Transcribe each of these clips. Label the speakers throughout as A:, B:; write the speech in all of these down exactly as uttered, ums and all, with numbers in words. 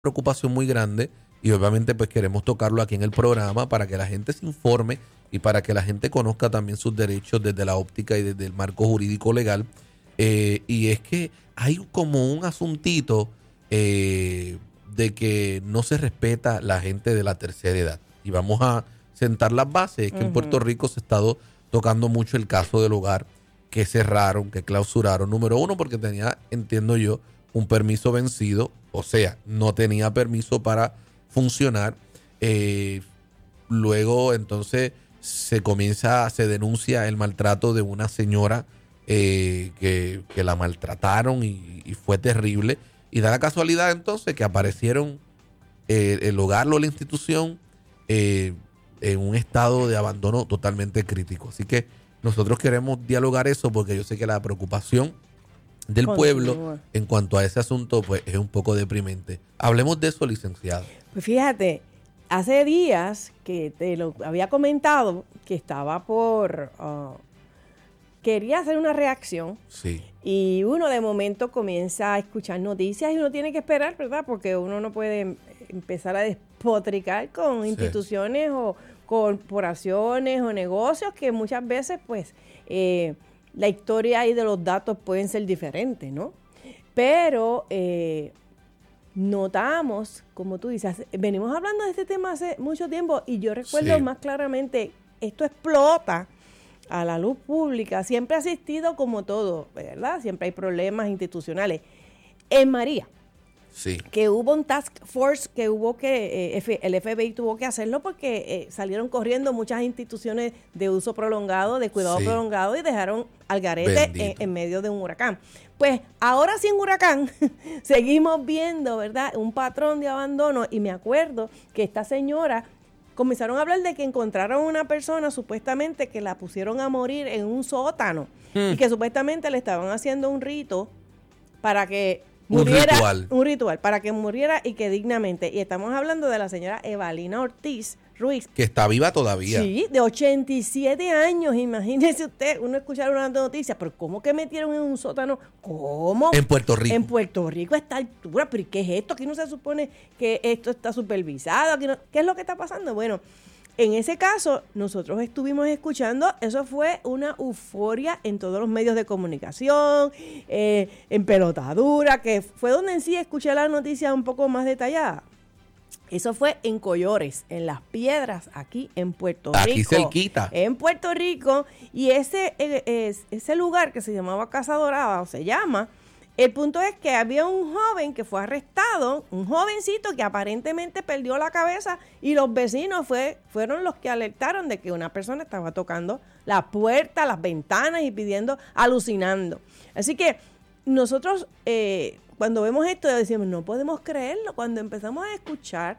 A: preocupación muy grande y obviamente pues queremos tocarlo aquí en el programa para que la gente se informe y para que la gente conozca también sus derechos desde la óptica y desde el marco jurídico legal. Eh, y es que hay como un asuntito eh, de que no se respeta la gente de la tercera edad. Y vamos a sentar las bases. Es que uh-huh. en Puerto Rico se ha estado tocando mucho el caso del hogar que cerraron, que clausuraron. Número uno, porque tenía, entiendo yo, un permiso vencido. O sea, no tenía permiso para funcionar. Eh, luego, entonces, se comienza, se denuncia el maltrato de una señora eh, que, que la maltrataron y, y fue terrible. Y da la casualidad, entonces, que aparecieron eh, el hogar o la institución eh, en un estado de abandono totalmente crítico. Así que nosotros queremos dialogar eso porque yo sé que la preocupación del Continúa. pueblo en cuanto a ese asunto pues es un poco deprimente. Hablemos de eso, licenciado.
B: Pues fíjate, hace días que te lo había comentado que estaba por... Uh, quería hacer una reacción.
A: Sí.
B: Y uno de momento comienza a escuchar noticias y uno tiene que esperar, ¿verdad? Porque uno no puede empezar a despotricar con sí. instituciones o corporaciones o negocios que muchas veces pues... Eh, la historia ahí de los datos pueden ser diferentes, ¿no? Pero eh, notamos, como tú dices, venimos hablando de este tema hace mucho tiempo y yo recuerdo sí. más claramente, esto explota a la luz pública, siempre ha existido como todo, ¿verdad? Siempre hay problemas institucionales. En María,
A: sí.
B: que hubo un task force que hubo que, eh, F, el F B I tuvo que hacerlo porque eh, salieron corriendo muchas instituciones de uso prolongado, de cuidado sí. prolongado y dejaron al garete en, en medio de un huracán. Pues ahora sin huracán seguimos viendo, ¿verdad? Un patrón de abandono y me acuerdo que esta señora comenzaron a hablar de que encontraron una persona supuestamente que la pusieron a morir en un sótano hmm. y que supuestamente le estaban haciendo un rito para que muriera,
A: un ritual.
B: Un ritual, para que muriera y que dignamente. Y estamos hablando de la señora Evalina Ortiz Ruiz.
A: Que está viva todavía.
B: Sí, de ochenta y siete años. Imagínese usted, uno escuchar una noticia, pero ¿cómo que metieron en un sótano? ¿Cómo?
A: En Puerto Rico.
B: En Puerto Rico a esta altura. ¿Pero qué es esto? Aquí no se supone que esto está supervisado. Aquí no, ¿qué es lo que está pasando? Bueno, en ese caso, nosotros estuvimos escuchando, eso fue una euforia en todos los medios de comunicación, eh, en pelotadura, que fue donde en sí escuché la noticia un poco más detallada. Eso fue en Collores, en Las Piedras, aquí en Puerto Rico.
A: Aquí cerquita.
B: En Puerto Rico. Y ese, eh, ese lugar que se llamaba Casa Dorada, o se llama... El punto es que había un joven que fue arrestado, un jovencito que aparentemente perdió la cabeza y los vecinos fue, fueron los que alertaron de que una persona estaba tocando la puerta, las ventanas y pidiendo, alucinando. Así que nosotros eh, cuando vemos esto decimos, no podemos creerlo. Cuando empezamos a escuchar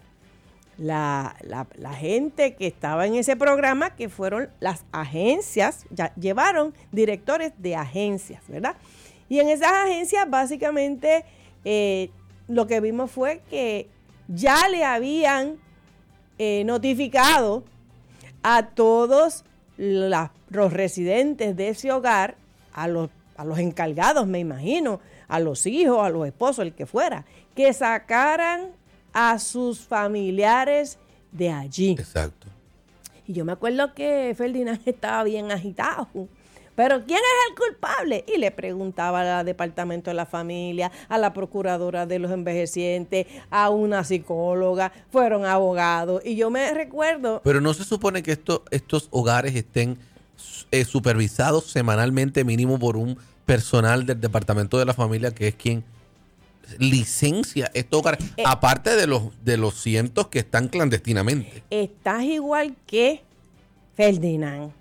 B: la, la, la gente que estaba en ese programa, que fueron las agencias, ya llevaron directores de agencias, ¿verdad? Y en esas agencias, básicamente, eh, lo que vimos fue que ya le habían eh, notificado a todos la, los residentes de ese hogar, a los, a los encargados, me imagino, a los hijos, a los esposos, el que fuera, que sacaran a sus familiares de allí.
A: Exacto.
B: Y yo me acuerdo que Ferdinand estaba bien agitado. ¿Pero quién es el culpable? Y le preguntaba al Departamento de la Familia, a la Procuradora de los Envejecientes, a una psicóloga, fueron abogados. Y yo me recuerdo...
A: Pero no se supone que esto, estos hogares estén eh, supervisados semanalmente mínimo por un personal del Departamento de la Familia que es quien licencia estos hogares, eh, aparte de los, de los cientos que están clandestinamente.
B: Estás igual que Ferdinand.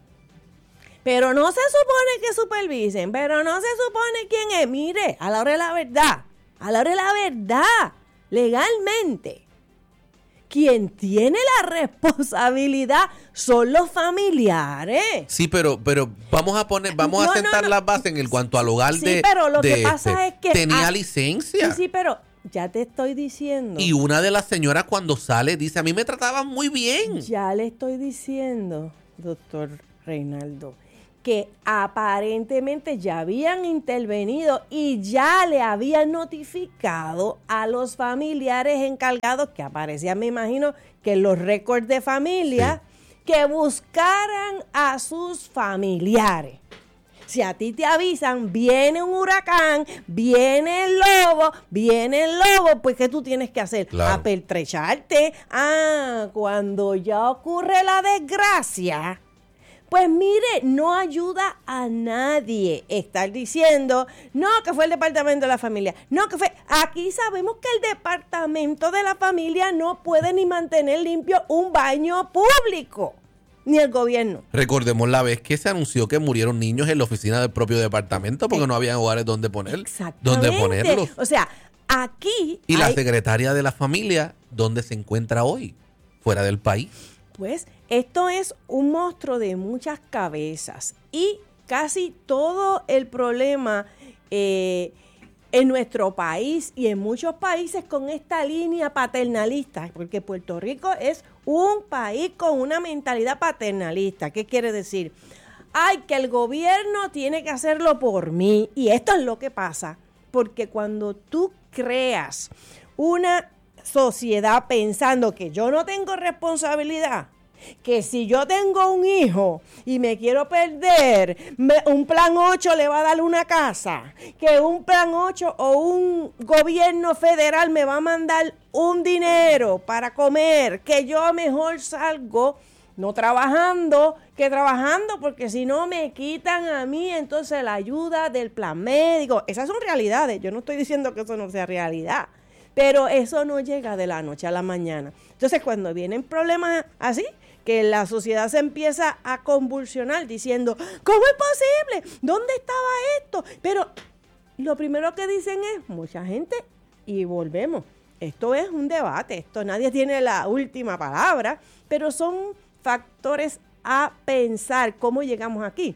B: Pero no se supone que supervisen, pero no se supone quién es. Mire, a la hora de la verdad, a la hora de la verdad, legalmente, quien tiene la responsabilidad son los familiares.
A: Sí, pero pero vamos a poner, vamos no, a sentar no, no. las bases en el cuanto al hogar
B: sí,
A: de,
B: pero lo
A: de
B: que pasa
A: este.
B: es que
A: tenía
B: ah,
A: licencia.
B: Sí, sí, pero ya te estoy diciendo.
A: Y una de las señoras cuando sale dice, a mí me trataban muy bien.
B: Ya le estoy diciendo, doctor Reinaldo, que aparentemente ya habían intervenido y ya le habían notificado a los familiares encargados, que aparecían, me imagino, que en los récords de familia, sí, que buscaran a sus familiares. Si a ti te avisan, viene un huracán, viene el lobo, viene el lobo, pues ¿qué tú tienes que hacer?
A: Claro.
B: Apertrecharte. Ah, cuando ya ocurre la desgracia, pues mire, no ayuda a nadie estar diciendo, no, que fue el departamento de la familia, no, que fue... Aquí sabemos que el departamento de la familia no puede ni mantener limpio un baño público, ni el gobierno.
A: Recordemos la vez que se anunció que murieron niños en la oficina del propio departamento porque no había hogares donde poner, donde ponerlos.
B: O sea, aquí...
A: Y
B: hay...
A: la secretaria de la familia, ¿dónde se encuentra hoy? Fuera del país.
B: Pues esto es un monstruo de muchas cabezas y casi todo el problema eh, en nuestro país y en muchos países con esta línea paternalista, porque Puerto Rico es un país con una mentalidad paternalista. ¿Qué quiere decir? Ay, que el gobierno tiene que hacerlo por mí. Y esto es lo que pasa, porque cuando tú creas una sociedad pensando que yo no tengo responsabilidad, que si yo tengo un hijo y me quiero perder, me, un plan ocho le va a dar una casa, que un plan ocho o un gobierno federal me va a mandar un dinero para comer, que yo mejor salgo no trabajando que trabajando, porque si no me quitan a mí entonces la ayuda del plan médico. Esas son realidades, yo no estoy diciendo que eso no sea realidad, pero eso no llega de la noche a la mañana. Entonces cuando vienen problemas así, que la sociedad se empieza a convulsionar diciendo, ¿cómo es posible? ¿Dónde estaba esto? Pero lo primero que dicen es, mucha gente, y volvemos, esto es un debate, esto nadie tiene la última palabra, pero son factores a pensar cómo llegamos aquí.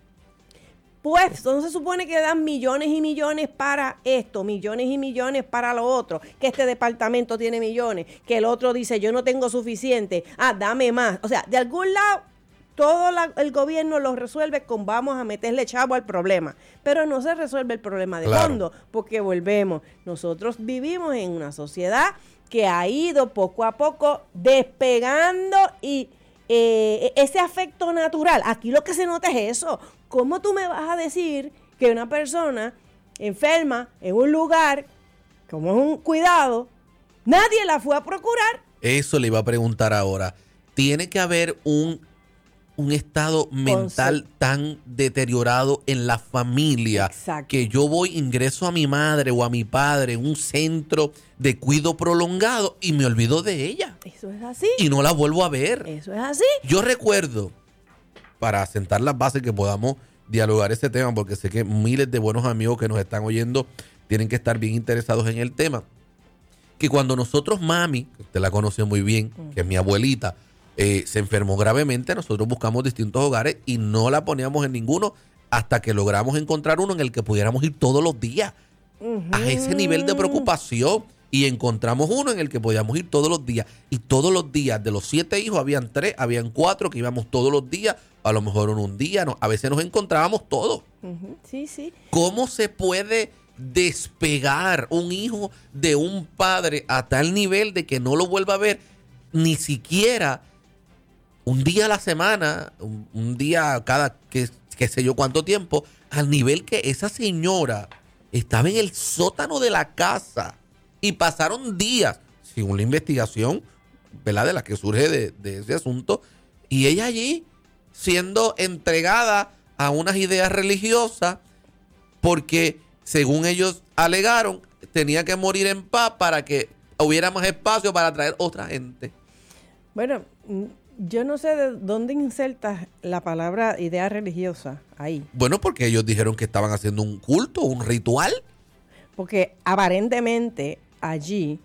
B: Pues no se supone que dan millones y millones para esto, millones y millones para lo otro, que este departamento tiene millones, que el otro dice yo no tengo suficiente, ah, dame más. O sea, de algún lado todo la, el gobierno lo resuelve con vamos a meterle chavo al problema, pero no se resuelve el problema de
A: Claro.
B: fondo, porque volvemos, nosotros vivimos en una sociedad que ha ido poco a poco despegando y eh, ese afecto natural, aquí lo que se nota es eso. ¿Cómo tú me vas a decir que una persona enferma en un lugar, como es un cuidado, nadie la fue a procurar?
A: Eso le iba a preguntar ahora. Tiene que haber un, un estado mental
B: Conce-
A: tan deteriorado en la familia.
B: Exacto.
A: Que yo voy, ingreso a mi madre o a mi padre en un centro de cuidado prolongado y me olvido de ella.
B: Eso es así.
A: Y no la vuelvo a ver.
B: Eso es así.
A: Yo recuerdo, para sentar las bases que podamos dialogar este tema, porque sé que miles de buenos amigos que nos están oyendo tienen que estar bien interesados en el tema, que cuando nosotros, mami, que usted la conoce muy bien, que es mi abuelita, eh, se enfermó gravemente, nosotros buscamos distintos hogares y no la poníamos en ninguno hasta que logramos encontrar uno en el que pudiéramos ir todos los días. Uh-huh. A ese nivel de preocupación. Y encontramos uno en el que podíamos ir todos los días. Y todos los días, de los siete hijos, habían tres, habían cuatro que íbamos todos los días. A lo mejor en un día, no, a veces nos encontrábamos todos.
B: Uh-huh. Sí, sí.
A: ¿Cómo se puede despegar un hijo de un padre a tal nivel de que no lo vuelva a ver ni siquiera un día a la semana, un, un día cada, qué, qué sé yo cuánto tiempo, al nivel que esa señora estaba en el sótano de la casa y pasaron días, según la investigación, ¿verdad?, de la que surge de, de ese asunto, y ella allí siendo entregada a unas ideas religiosas porque, según ellos alegaron, tenía que morir en paz para que hubiera más espacio para atraer otra gente.
B: Bueno, yo no sé de dónde insertas la palabra idea religiosa ahí.
A: Bueno, porque ellos dijeron que estaban haciendo un culto, un ritual.
B: Porque aparentemente allí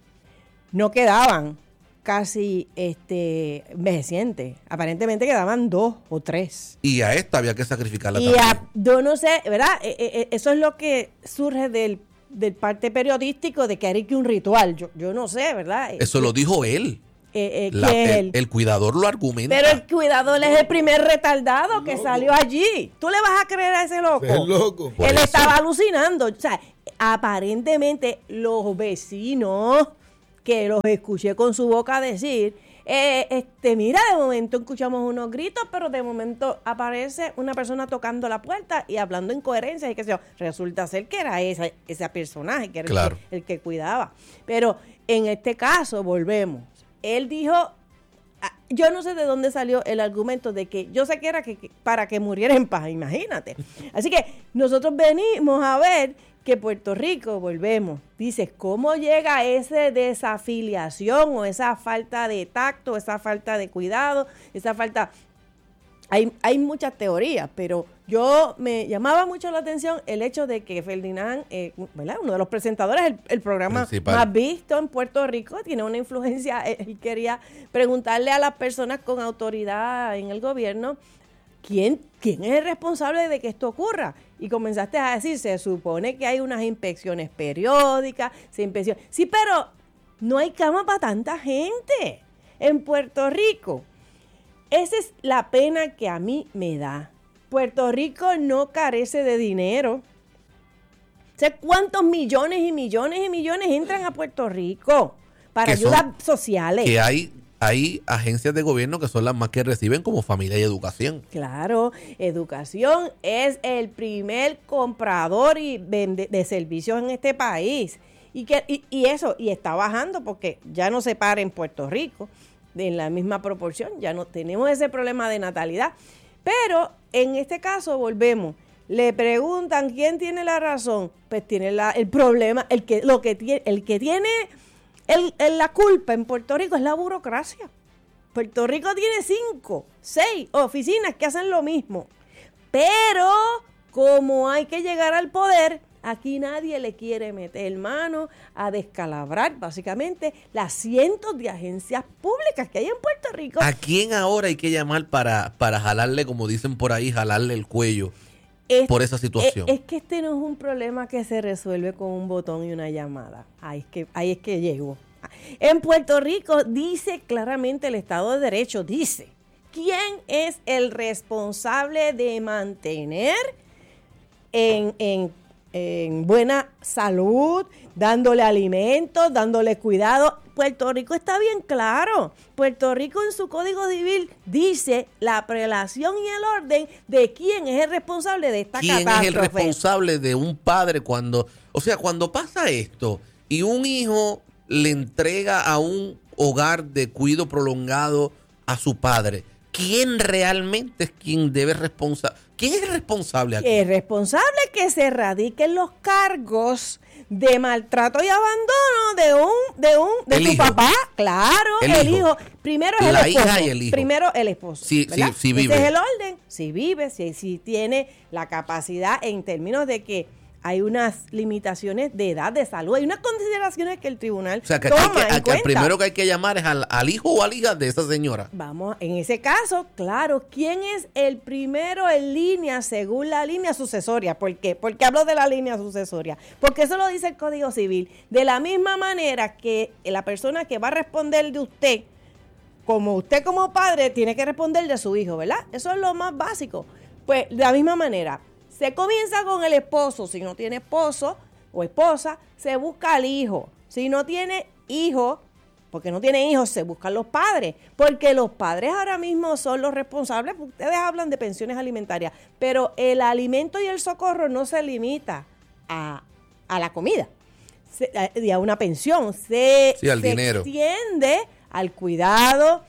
B: no quedaban casi este envejecientes. Aparentemente quedaban dos o tres.
A: Y a esta había que sacrificarla
B: y
A: también.
B: A, yo no sé, ¿verdad? Eh, eh, eso es lo que surge del, del parte periodístico de que hay que un ritual. Yo, yo no sé, ¿verdad?
A: Eso lo dijo él.
B: Eh, eh,
A: La-
B: ¿quién es
A: el,
B: él?
A: el cuidador lo argumenta.
B: Pero el cuidador es el primer retardado que salió allí. ¿Tú le vas a creer a ese loco?
C: Es loco.
A: Por
B: Él
A: eso.
B: estaba alucinando. O sea, aparentemente los vecinos que los escuché con su boca decir, eh, este, mira, de momento escuchamos unos gritos, pero de momento aparece una persona tocando la puerta y hablando incoherencias y qué sé yo. Resulta ser que era esa, ese personaje, que era el
A: Claro.
B: que- el que cuidaba. Pero en este caso, volvemos. Él dijo, ah, yo no sé de dónde salió el argumento de que yo sé que era que, que- para que muriera en paz, imagínate. Así que nosotros venimos a ver que Puerto Rico, volvemos, dices, ¿cómo llega esa desafiliación o esa falta de tacto, esa falta de cuidado, esa falta... Hay, hay muchas teorías, pero yo me llamaba mucho la atención el hecho de que Ferdinand, eh, ¿verdad? Uno de los presentadores, el, el programa
A: Principal.
B: más visto en Puerto Rico, tiene una influencia. Él quería preguntarle a las personas con autoridad en el gobierno quién, quién es el responsable de que esto ocurra. Y comenzaste a decir, se supone que hay unas inspecciones periódicas, se inspecciona. Sí, pero no hay cama para tanta gente en Puerto Rico. Esa es la pena que a mí me da. Puerto Rico no carece de dinero. ¿Sé cuántos millones y millones y millones entran a Puerto Rico para
A: Que son-
B: ayudas sociales?
A: Que hay, hay agencias de gobierno que son las más que reciben, como familia y educación.
B: Claro, educación es el primer comprador y vende- de servicios en este país. Y, que, y, y eso, y está bajando porque ya no se para en Puerto Rico en la misma proporción, ya no tenemos ese problema de natalidad. Pero en este caso volvemos, le preguntan quién tiene la razón, pues tiene la, el problema, el que, lo que tiene, el que tiene el, el- la culpa en Puerto Rico es la burocracia. Puerto Rico tiene cinco, seis oficinas que hacen lo mismo. Pero como hay que llegar al poder, aquí nadie le quiere meter mano a descalabrar básicamente las cientos de agencias públicas que hay en Puerto Rico.
A: ¿A quién ahora hay que llamar para, para jalarle, como dicen por ahí, jalarle el cuello
B: Es-
A: por esa situación?
B: Es, es que este no es un problema que se resuelve con un botón y una llamada. Ahí es que, ahí es que llego. En Puerto Rico dice claramente el Estado de Derecho, dice, ¿quién es el responsable de mantener en, en, en buena salud, dándole alimentos, dándole cuidado? Puerto Rico está bien claro. Puerto Rico en su Código Civil dice la prelación y el orden de quién es el responsable de esta
A: ¿Quién es
B: catástrofe.
A: el responsable de un padre cuando, o sea, cuando pasa esto y un hijo le entrega a un hogar de cuidado prolongado a su padre? ¿Quién realmente es quien debe responsable? ¿Quién es el responsable aquí?
B: Es responsable que se radiquen los cargos de maltrato y abandono de un de un de
A: El
B: tu
A: hijo.
B: papá, claro,
A: El
B: el,
A: hijo.
B: hijo. Primero es
A: La
B: el esposo.
A: hija y el hijo.
B: Primero el esposo.
A: Sí,
B: ¿verdad?
A: sí, sí vive.
B: Ese es el orden. Si vive, si, si tiene la capacidad en términos de que hay unas limitaciones de edad, de salud, hay unas consideraciones que el tribunal
A: O sea, que, aquí hay
B: toma
A: que-
B: en
A: a- que al
B: cuenta.
A: primero que hay que llamar es al, al hijo o a la hija de esa señora.
B: Vamos, en ese caso, claro, ¿quién es el primero en línea según la línea sucesoria? ¿Por qué? Porque hablo de la línea sucesoria. Porque eso lo dice el Código Civil. De la misma manera que la persona que va a responder de usted, como usted como padre, tiene que responder de su hijo, ¿verdad? Eso es lo más básico. Pues de la misma manera, se comienza con el esposo. Si no tiene esposo o esposa, se busca al hijo. Si no tiene hijo, porque no tiene hijos, se buscan los padres. Porque los padres ahora mismo son los responsables. Ustedes hablan de pensiones alimentarias, pero el alimento y el socorro no se limita a, a la comida se- a- y a una pensión. Se,
A: Sí, al
B: se
A: dinero.
B: extiende al cuidado,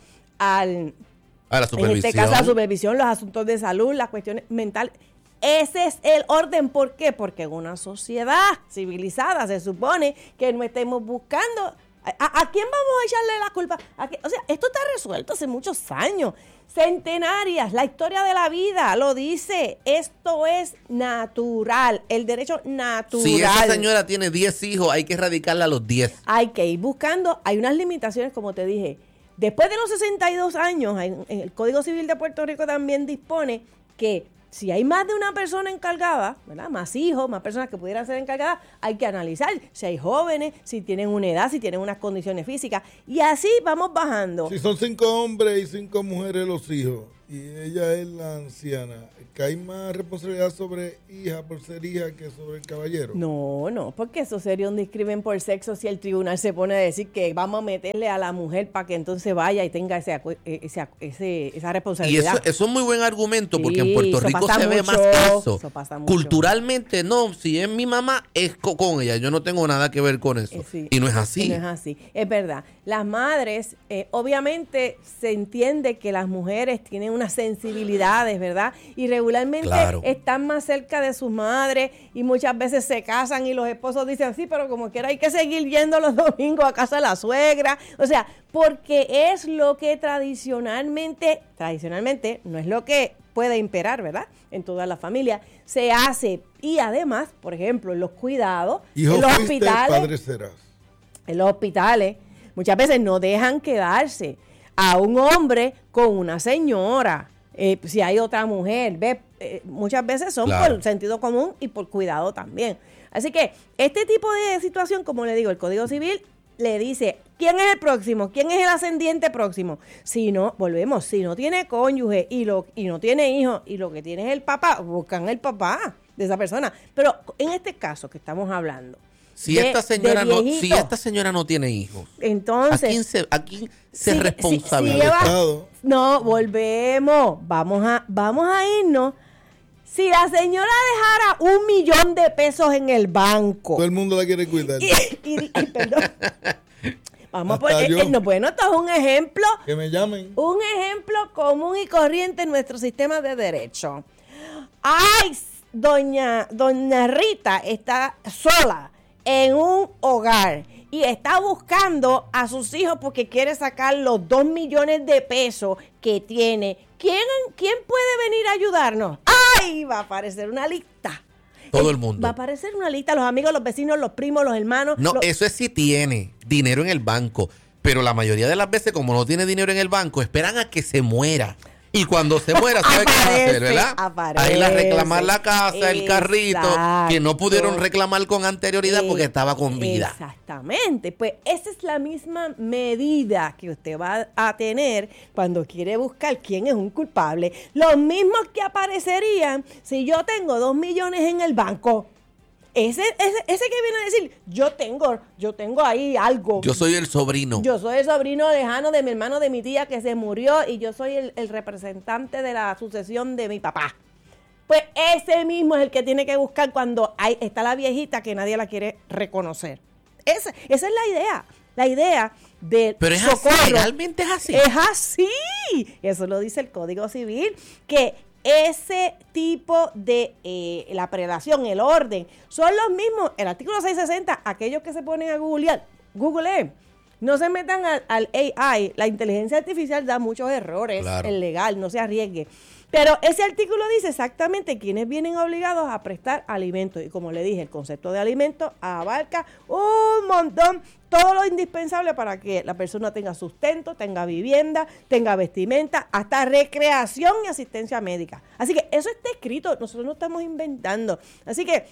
B: al
A: A la
B: en
A: supervisión.
B: este caso, la supervisión, los asuntos de salud, las cuestiones mentales. Ese es el orden. ¿Por qué? Porque en una sociedad civilizada se supone que no estemos buscando. ¿A, a- a quién vamos a echarle la culpa? ¿A qué? O sea, esto está resuelto hace muchos años. Centenarias, la historia de la vida lo dice. Esto es natural. El derecho natural.
A: Si esa señora tiene diez hijos, hay que erradicarla a los diez.
B: Hay que ir buscando, hay unas limitaciones, como te dije. Después de los sesenta y dos años, en, en el Código Civil de Puerto Rico también dispone que Si hay más de una persona encargada, ¿verdad? Más hijos, más personas que pudieran ser encargadas, hay que analizar si hay jóvenes, si tienen una edad, si tienen unas condiciones físicas. Y así vamos bajando.
C: Si son cinco hombres y cinco mujeres los hijos, y ella es la anciana, ¿que hay más responsabilidad sobre hija por ser hija que sobre el caballero?
B: No, no, porque eso sería un discrimen por sexo si el tribunal se pone a decir que vamos a meterle a la mujer para que entonces vaya y tenga ese, ese, ese, esa responsabilidad.
A: Y eso, eso es muy buen argumento, porque
B: Sí,
A: en Puerto
B: eso
A: Rico
B: pasa
A: se ve
B: mucho,
A: más eso.
B: eso pasa mucho.
A: Culturalmente, no, si es mi mamá, es co- con ella. Yo no tengo nada que ver con eso.
B: Eh, sí.
A: Y no es así.
B: Y no es así. Es verdad. Las madres, eh, obviamente se entiende que las mujeres tienen unas sensibilidades, ¿verdad? Y regularmente
A: Claro.
B: están más cerca de sus madres y muchas veces se casan y los esposos dicen, sí, pero como quiera hay que seguir yendo los domingos a casa de la suegra. O sea, porque es lo que tradicionalmente, tradicionalmente, no es lo que puede imperar, ¿verdad? En toda la familia se hace. Y además, por ejemplo, en los cuidados,
C: Hijo
B: en los
C: fuiste,
B: hospitales,
C: padre serás.
B: en los hospitales, muchas veces no dejan quedarse a un hombre con una señora. Eh, si hay otra mujer, ¿ves? Eh, muchas veces son
A: Claro.
B: por sentido común y por cuidado también. Así que este tipo de situación, como le digo, el Código Civil le dice, ¿quién es el próximo? ¿Quién es el ascendiente próximo? Si no, volvemos, si no tiene cónyuge y, lo, y no tiene hijos y lo que tiene es el papá, buscan el papá de esa persona. Pero en este caso que estamos hablando,
A: Si
B: de-
A: esta señora
B: de
A: no,
B: viejito,
A: si esta señora no tiene hijos,
B: entonces,
A: ¿a quién se, a quién se
B: si- si-
A: responsabiliza?
B: si lleva-
C: Estado.
B: no, volvemos, vamos a, vamos a irnos. Si la señora dejara un millón de pesos en el banco,
C: Todo el mundo la quiere cuidar.
B: y, y- y- perdón, vamos a
C: Hasta
B: poner,
C: yo.
B: eh, no, bueno, esto es un ejemplo,
C: Que me llamen.
B: un ejemplo común y corriente en nuestro sistema de derecho. Ay, doña, doña Rita está sola en un hogar y está buscando a sus hijos porque quiere sacar los dos millones de pesos que tiene. ¿Quién, quién puede venir a ayudarnos? ¡Ay! Va a aparecer una lista.
A: Todo
B: Eh,
A: el mundo.
B: Va a aparecer una lista, los amigos, los vecinos, los primos, los hermanos.
A: No,
B: los-
A: eso es si tiene dinero en el banco. Pero la mayoría de las veces, como no tiene dinero en el banco, esperan a que se muera. Y cuando se muera, ¿sabe qué va a hacer,
B: Aparece,
A: verdad?
B: aparece.
A: Ahí la reclamar la casa, el carrito, que no pudieron
B: Exacto.
A: reclamar con anterioridad porque
B: Eh,
A: estaba con vida.
B: Exactamente. Pues esa es la misma medida que usted va a tener cuando quiere buscar quién es un culpable. Los mismos que aparecerían si yo tengo dos millones en el banco. Ese, ese, ese que viene a decir, yo tengo, yo tengo ahí algo.
A: Yo soy el sobrino.
B: Yo soy el sobrino lejano de mi hermano, de mi tía que se murió y yo soy el, el representante de la sucesión de mi papá. Pues ese mismo es el que tiene que buscar cuando hay, está la viejita que nadie la quiere reconocer. Esa, esa es la idea. La idea del
A: Pero es
B: socorro.
A: así, realmente es así.
B: Es así. Eso lo dice el Código Civil, que ese tipo de eh, la prelación, el orden, son los mismos. El artículo seiscientos sesenta, aquellos que se ponen a googlear, Google, no se metan al, al A I. La inteligencia artificial da muchos errores,
A: Claro.
B: es legal, no se arriesgue. Pero ese artículo dice exactamente quiénes vienen obligados a prestar alimentos. Y como le dije, el concepto de alimentos abarca un montón, todo lo indispensable para que la persona tenga sustento, tenga vivienda, tenga vestimenta, hasta recreación y asistencia médica. Así que eso está escrito, nosotros no estamos inventando. Así que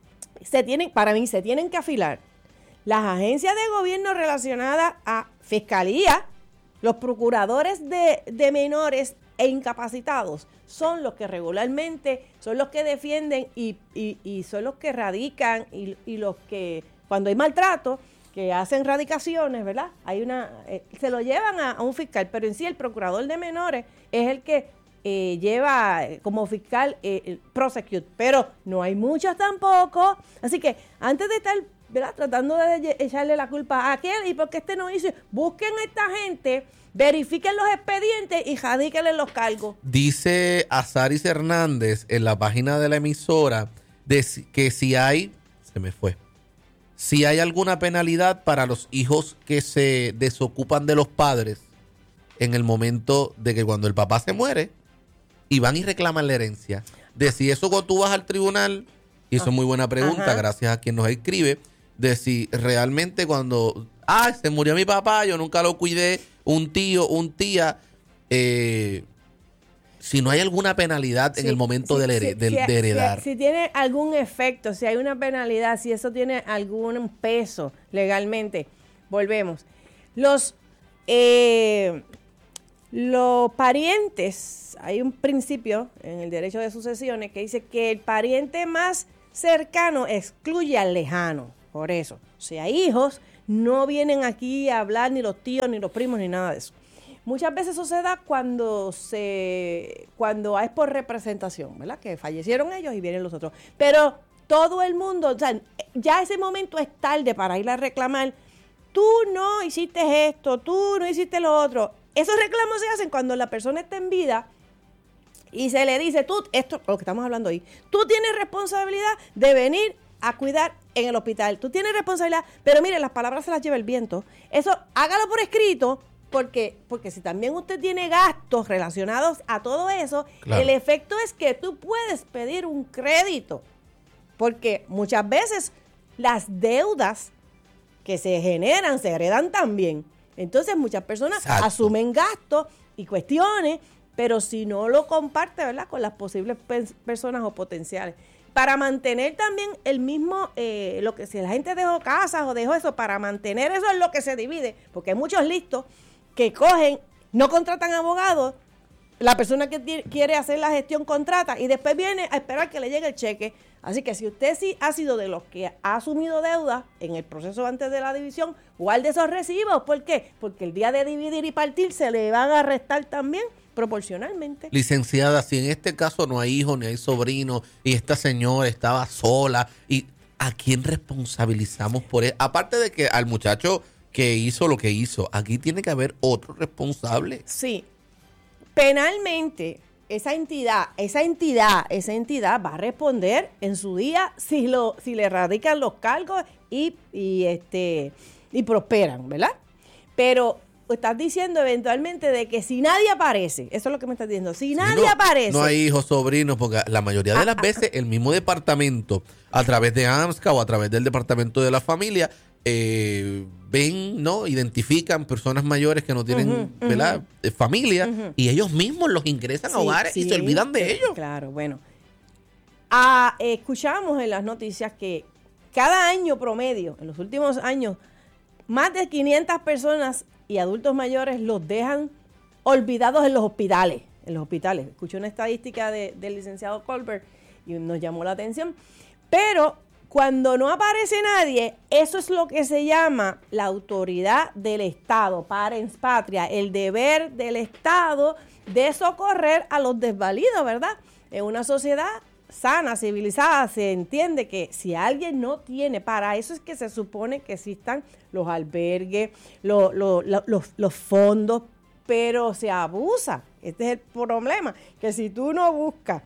B: se tienen, para mí, se tienen que afilar las agencias de gobierno relacionadas a fiscalía, los procuradores de, de menores e incapacitados son los que regularmente son los que defienden y, y, y son los que radican y, y los que cuando hay maltrato que hacen radicaciones, ¿verdad? Hay una eh, se lo llevan a, a un fiscal, pero en sí el procurador de menores es el que eh, lleva eh, como fiscal eh, el prosecute, pero no hay muchos tampoco, así que antes de estar, ¿verdad?, tratando de echarle la culpa a aquel y porque este no hizo, busquen a esta gente, verifiquen los expedientes y radíquenle los cargos.
A: Dice Azaris Hernández en la página de la emisora de si- que si hay, se me fue, si hay alguna penalidad para los hijos que se desocupan de los padres en el momento de que cuando el papá se muere y van y reclaman la herencia. De si eso cuando tú vas al tribunal, y eso es muy buena pregunta,
B: Ajá.
A: gracias a quien nos escribe, de si realmente cuando, ah, se murió mi papá, yo nunca lo cuidé, un tío, un tía, eh, si no hay alguna penalidad en
B: Sí,
A: el momento
B: sí,
A: de,
B: sí,
A: de-
B: si-
A: de heredar.
B: Si, si tiene algún efecto, si hay una penalidad, si eso tiene algún peso legalmente. Volvemos. Los, eh, los parientes, hay un principio en el derecho de sucesiones que dice que el pariente más cercano excluye al lejano. Por eso, o sea, hijos no vienen aquí a hablar ni los tíos, ni los primos, ni nada de eso. Muchas veces eso se da cuando se cuando es por representación, ¿verdad? Que fallecieron ellos y vienen los otros. Pero todo el mundo, o sea, ya ese momento es tarde para ir a reclamar. Tú no hiciste esto, tú no hiciste lo otro. Esos reclamos se hacen cuando la persona está en vida y se le dice, tú, esto, lo que estamos hablando hoy, tú tienes responsabilidad de venir a cuidar en el hospital. Tú tienes responsabilidad, pero mire, las palabras se las lleva el viento. Eso, hágalo por escrito. Porque, porque si también usted tiene gastos relacionados a todo eso,
A: Claro.
B: el efecto es que tú puedes pedir un crédito. Porque muchas veces las deudas que se generan se heredan también. Entonces muchas personas
A: Exacto.
B: asumen gastos y cuestiones, pero si no lo comparte, ¿verdad?, con las posibles pers- personas o potenciales. Para mantener también el mismo, eh, lo que si la gente dejó casas o dejó eso, para mantener eso es lo que se divide, porque hay muchos listos que cogen, no contratan abogados, la persona que ti- quiere hacer la gestión contrata y después viene a esperar que le llegue el cheque. Así que si usted sí ha sido de los que ha asumido deuda en el proceso antes de la división, guarde esos recibos. ¿Por qué? Porque el día de dividir y partir se le van a restar también proporcionalmente.
A: Licenciada, si en este caso no hay hijos ni hay sobrinos y esta señora estaba sola, ¿y a quién responsabilizamos por eso? Aparte de que al muchacho que hizo lo que hizo, aquí tiene que haber otro responsable.
B: Sí. Penalmente, esa entidad, esa entidad, esa entidad va a responder en su día si lo, si le radican los cargos y, y este y prosperan, ¿verdad? Pero estás diciendo eventualmente de que si nadie aparece, eso es lo que me estás diciendo, si nadie
A: no,
B: aparece.
A: No hay hijos, sobrinos, porque la mayoría de las veces el mismo departamento, a través de AMSCA o a través del departamento de la familia, eh, ven, ¿no? Identifican personas mayores que no tienen,
B: Ujú, ujú.
A: ¿verdad?, Eh, familia,
B: Ujú.
A: y ellos mismos los ingresan a
B: Sí,
A: hogares y
B: sí,
A: se olvidan de
B: sí,
A: ellos.
B: Claro, bueno. Ah, escuchamos en las noticias que cada año promedio, en los últimos años, más de quinientas personas y adultos mayores los dejan olvidados en los hospitales. En los hospitales. Escuché una estadística de- del licenciado Colbert y nos llamó la atención. Pero cuando no aparece nadie, eso es lo que se llama la autoridad del Estado, parens patria, el deber del Estado de socorrer a los desvalidos, ¿verdad? En una sociedad sana, civilizada, se entiende que si alguien no tiene, para eso es que se supone que existan los albergues, lo- lo- lo- los, los fondos, pero se abusa. Este es el problema, que si tú no buscas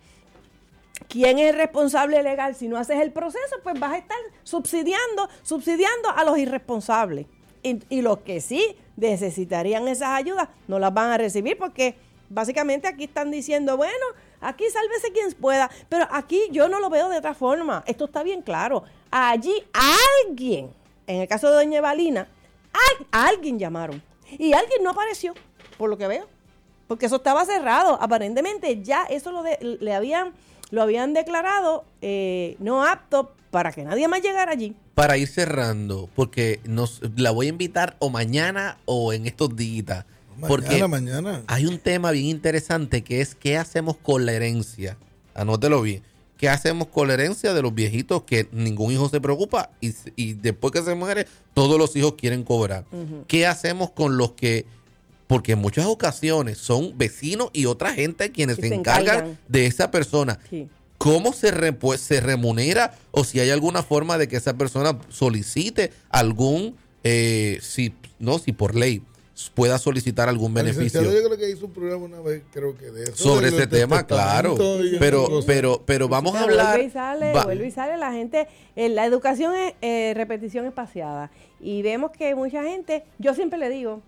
B: quién es el responsable legal, si no haces el proceso, pues vas a estar subsidiando, subsidiando a los irresponsables. Y, y los que sí necesitarían esas ayudas no las van a recibir porque básicamente aquí están diciendo, bueno, aquí sálvese quien pueda, pero aquí yo no lo veo de otra forma. Esto está bien claro. Allí alguien, en el caso de doña Evalina, a, a alguien llamaron y alguien no apareció, por lo que veo, porque eso estaba cerrado. Aparentemente ya eso lo de, le habían lo habían declarado eh, no apto para que nadie más llegara allí.
A: Para ir cerrando, porque nos la voy a invitar o mañana o en estos días. Porque
C: Mañana, mañana.
A: hay un tema bien interesante que es qué hacemos con la herencia. Anótelo bien. ¿Qué hacemos con la herencia de los viejitos que ningún hijo se preocupa y, y después que se muere todos los hijos quieren cobrar?
B: Uh-huh.
A: ¿Qué hacemos con los que, porque en muchas ocasiones son vecinos y otra gente quienes
B: Y
A: se
B: se
A: encargan
B: encargan.
A: de esa persona?
B: Sí.
A: ¿Cómo se, re, pues, se remunera o si hay alguna forma de que esa persona solicite algún, eh, si no, si por ley pueda solicitar algún
C: El
A: beneficio?
C: licenciado yo creo que hizo un programa una vez, creo que de eso.
A: Sobre
C: del-
A: ese
C: del
A: tema, claro.
C: testamento y
A: Pero,
C: esas cosas.
A: pero, pero vamos a
B: Pero
A: hablar.
B: Vuelve y sale,
A: va-
B: vuelve y sale la gente. eh, la educación es eh, repetición espaciada. Y vemos que mucha gente, yo siempre le digo,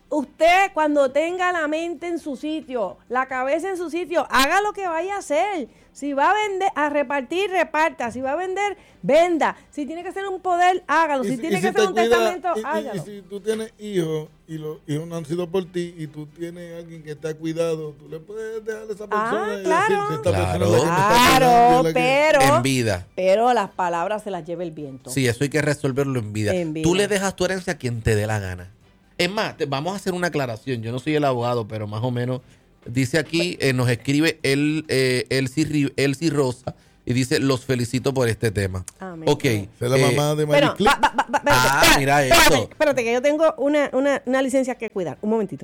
B: usted cuando tenga la mente en su sitio, la cabeza en su sitio, haga lo que vaya a hacer. Si va a vender, a repartir, reparta. Si va a vender, venda. Si tiene que hacer un poder, hágalo. Si
C: Y-
B: tiene
C: y
B: que
C: si
B: hacer
C: te
B: un
C: cuida-
B: testamento,
C: y- y-
B: hágalo.
C: Y si tú tienes hijos y los hijos no han sido por ti y tú tienes alguien que está cuidado, tú le puedes dejar a esa persona
B: Ah,
C: y
B: claro.
C: decir, si esta
A: Claro.
C: persona es la que me está cuidando,
B: Claro,
C: es la que-
B: pero,
A: En vida.
B: pero las palabras se las lleva el viento.
A: Sí, eso hay que resolverlo en vida.
B: En vida.
A: Tú le dejas tu herencia a quien te dé la gana. Es más, te- vamos a hacer una aclaración. Yo no soy el abogado, pero más o menos dice aquí, eh, nos escribe el, eh, Elsie, Ri- Elsie Rosa y dice, los felicito por este tema.
B: Amén.
A: Ok.
C: Esa es la
A: eh,
C: mamá de
B: Bueno,
C: Mariclip.
B: va, va, va, va, espérate,
A: Ah,
B: espérate,
A: mira
B: espérate,
A: eso.
B: espérate, que yo tengo una, una, una licencia que cuidar. Un momentito.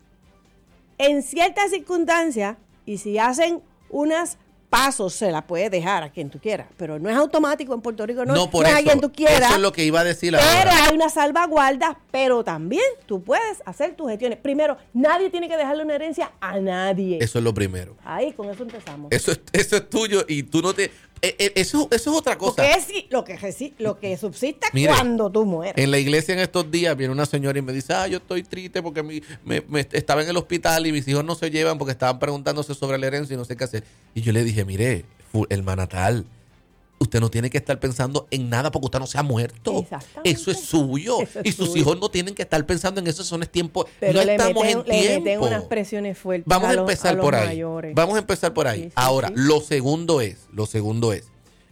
B: En ciertas circunstancias, y si hacen unas pasos, se la puedes dejar a quien tú quieras. Pero no es automático en Puerto Rico, no,
A: No, por
B: no es
A: eso.
B: a quien tú quieras.
A: Eso es lo que iba a decir
B: Pero
A: ahora.
B: hay una salvaguarda, pero también tú puedes hacer tus gestiones. Primero, nadie tiene que dejarle una herencia a nadie.
A: Eso es lo primero.
B: Ahí, con eso empezamos.
A: Eso es, eso es tuyo y tú no te... eh, eh, eso, eso es otra cosa.
B: Porque es si- lo que, resi- lo que subsiste
A: Mire,
B: cuando tú mueres.
A: En la iglesia en estos días viene una señora y me dice, ah, yo estoy triste porque mi, me, me- estaba en el hospital y mis hijos no se llevan porque estaban preguntándose sobre la herencia y no sé qué hacer. Y yo le dije, mire, fu- hermana tal, usted no tiene que estar pensando en nada porque usted no se ha muerto.
B: Exactamente.
A: Eso es suyo.
B: Eso es
A: y sus
B: suyo.
A: hijos no tienen que estar pensando en eso, son es tiempo.
B: Pero
A: no
B: le
A: estamos
B: meten,
A: en
B: le meten
A: tiempo.
B: unas presiones fuertes.
A: Vamos a,
B: los-
A: empezar
B: los
A: por ahí.
B: mayores.
A: Vamos a empezar por ahí.
B: Sí, sí,
A: Ahora,
B: sí.
A: lo segundo es, lo segundo es,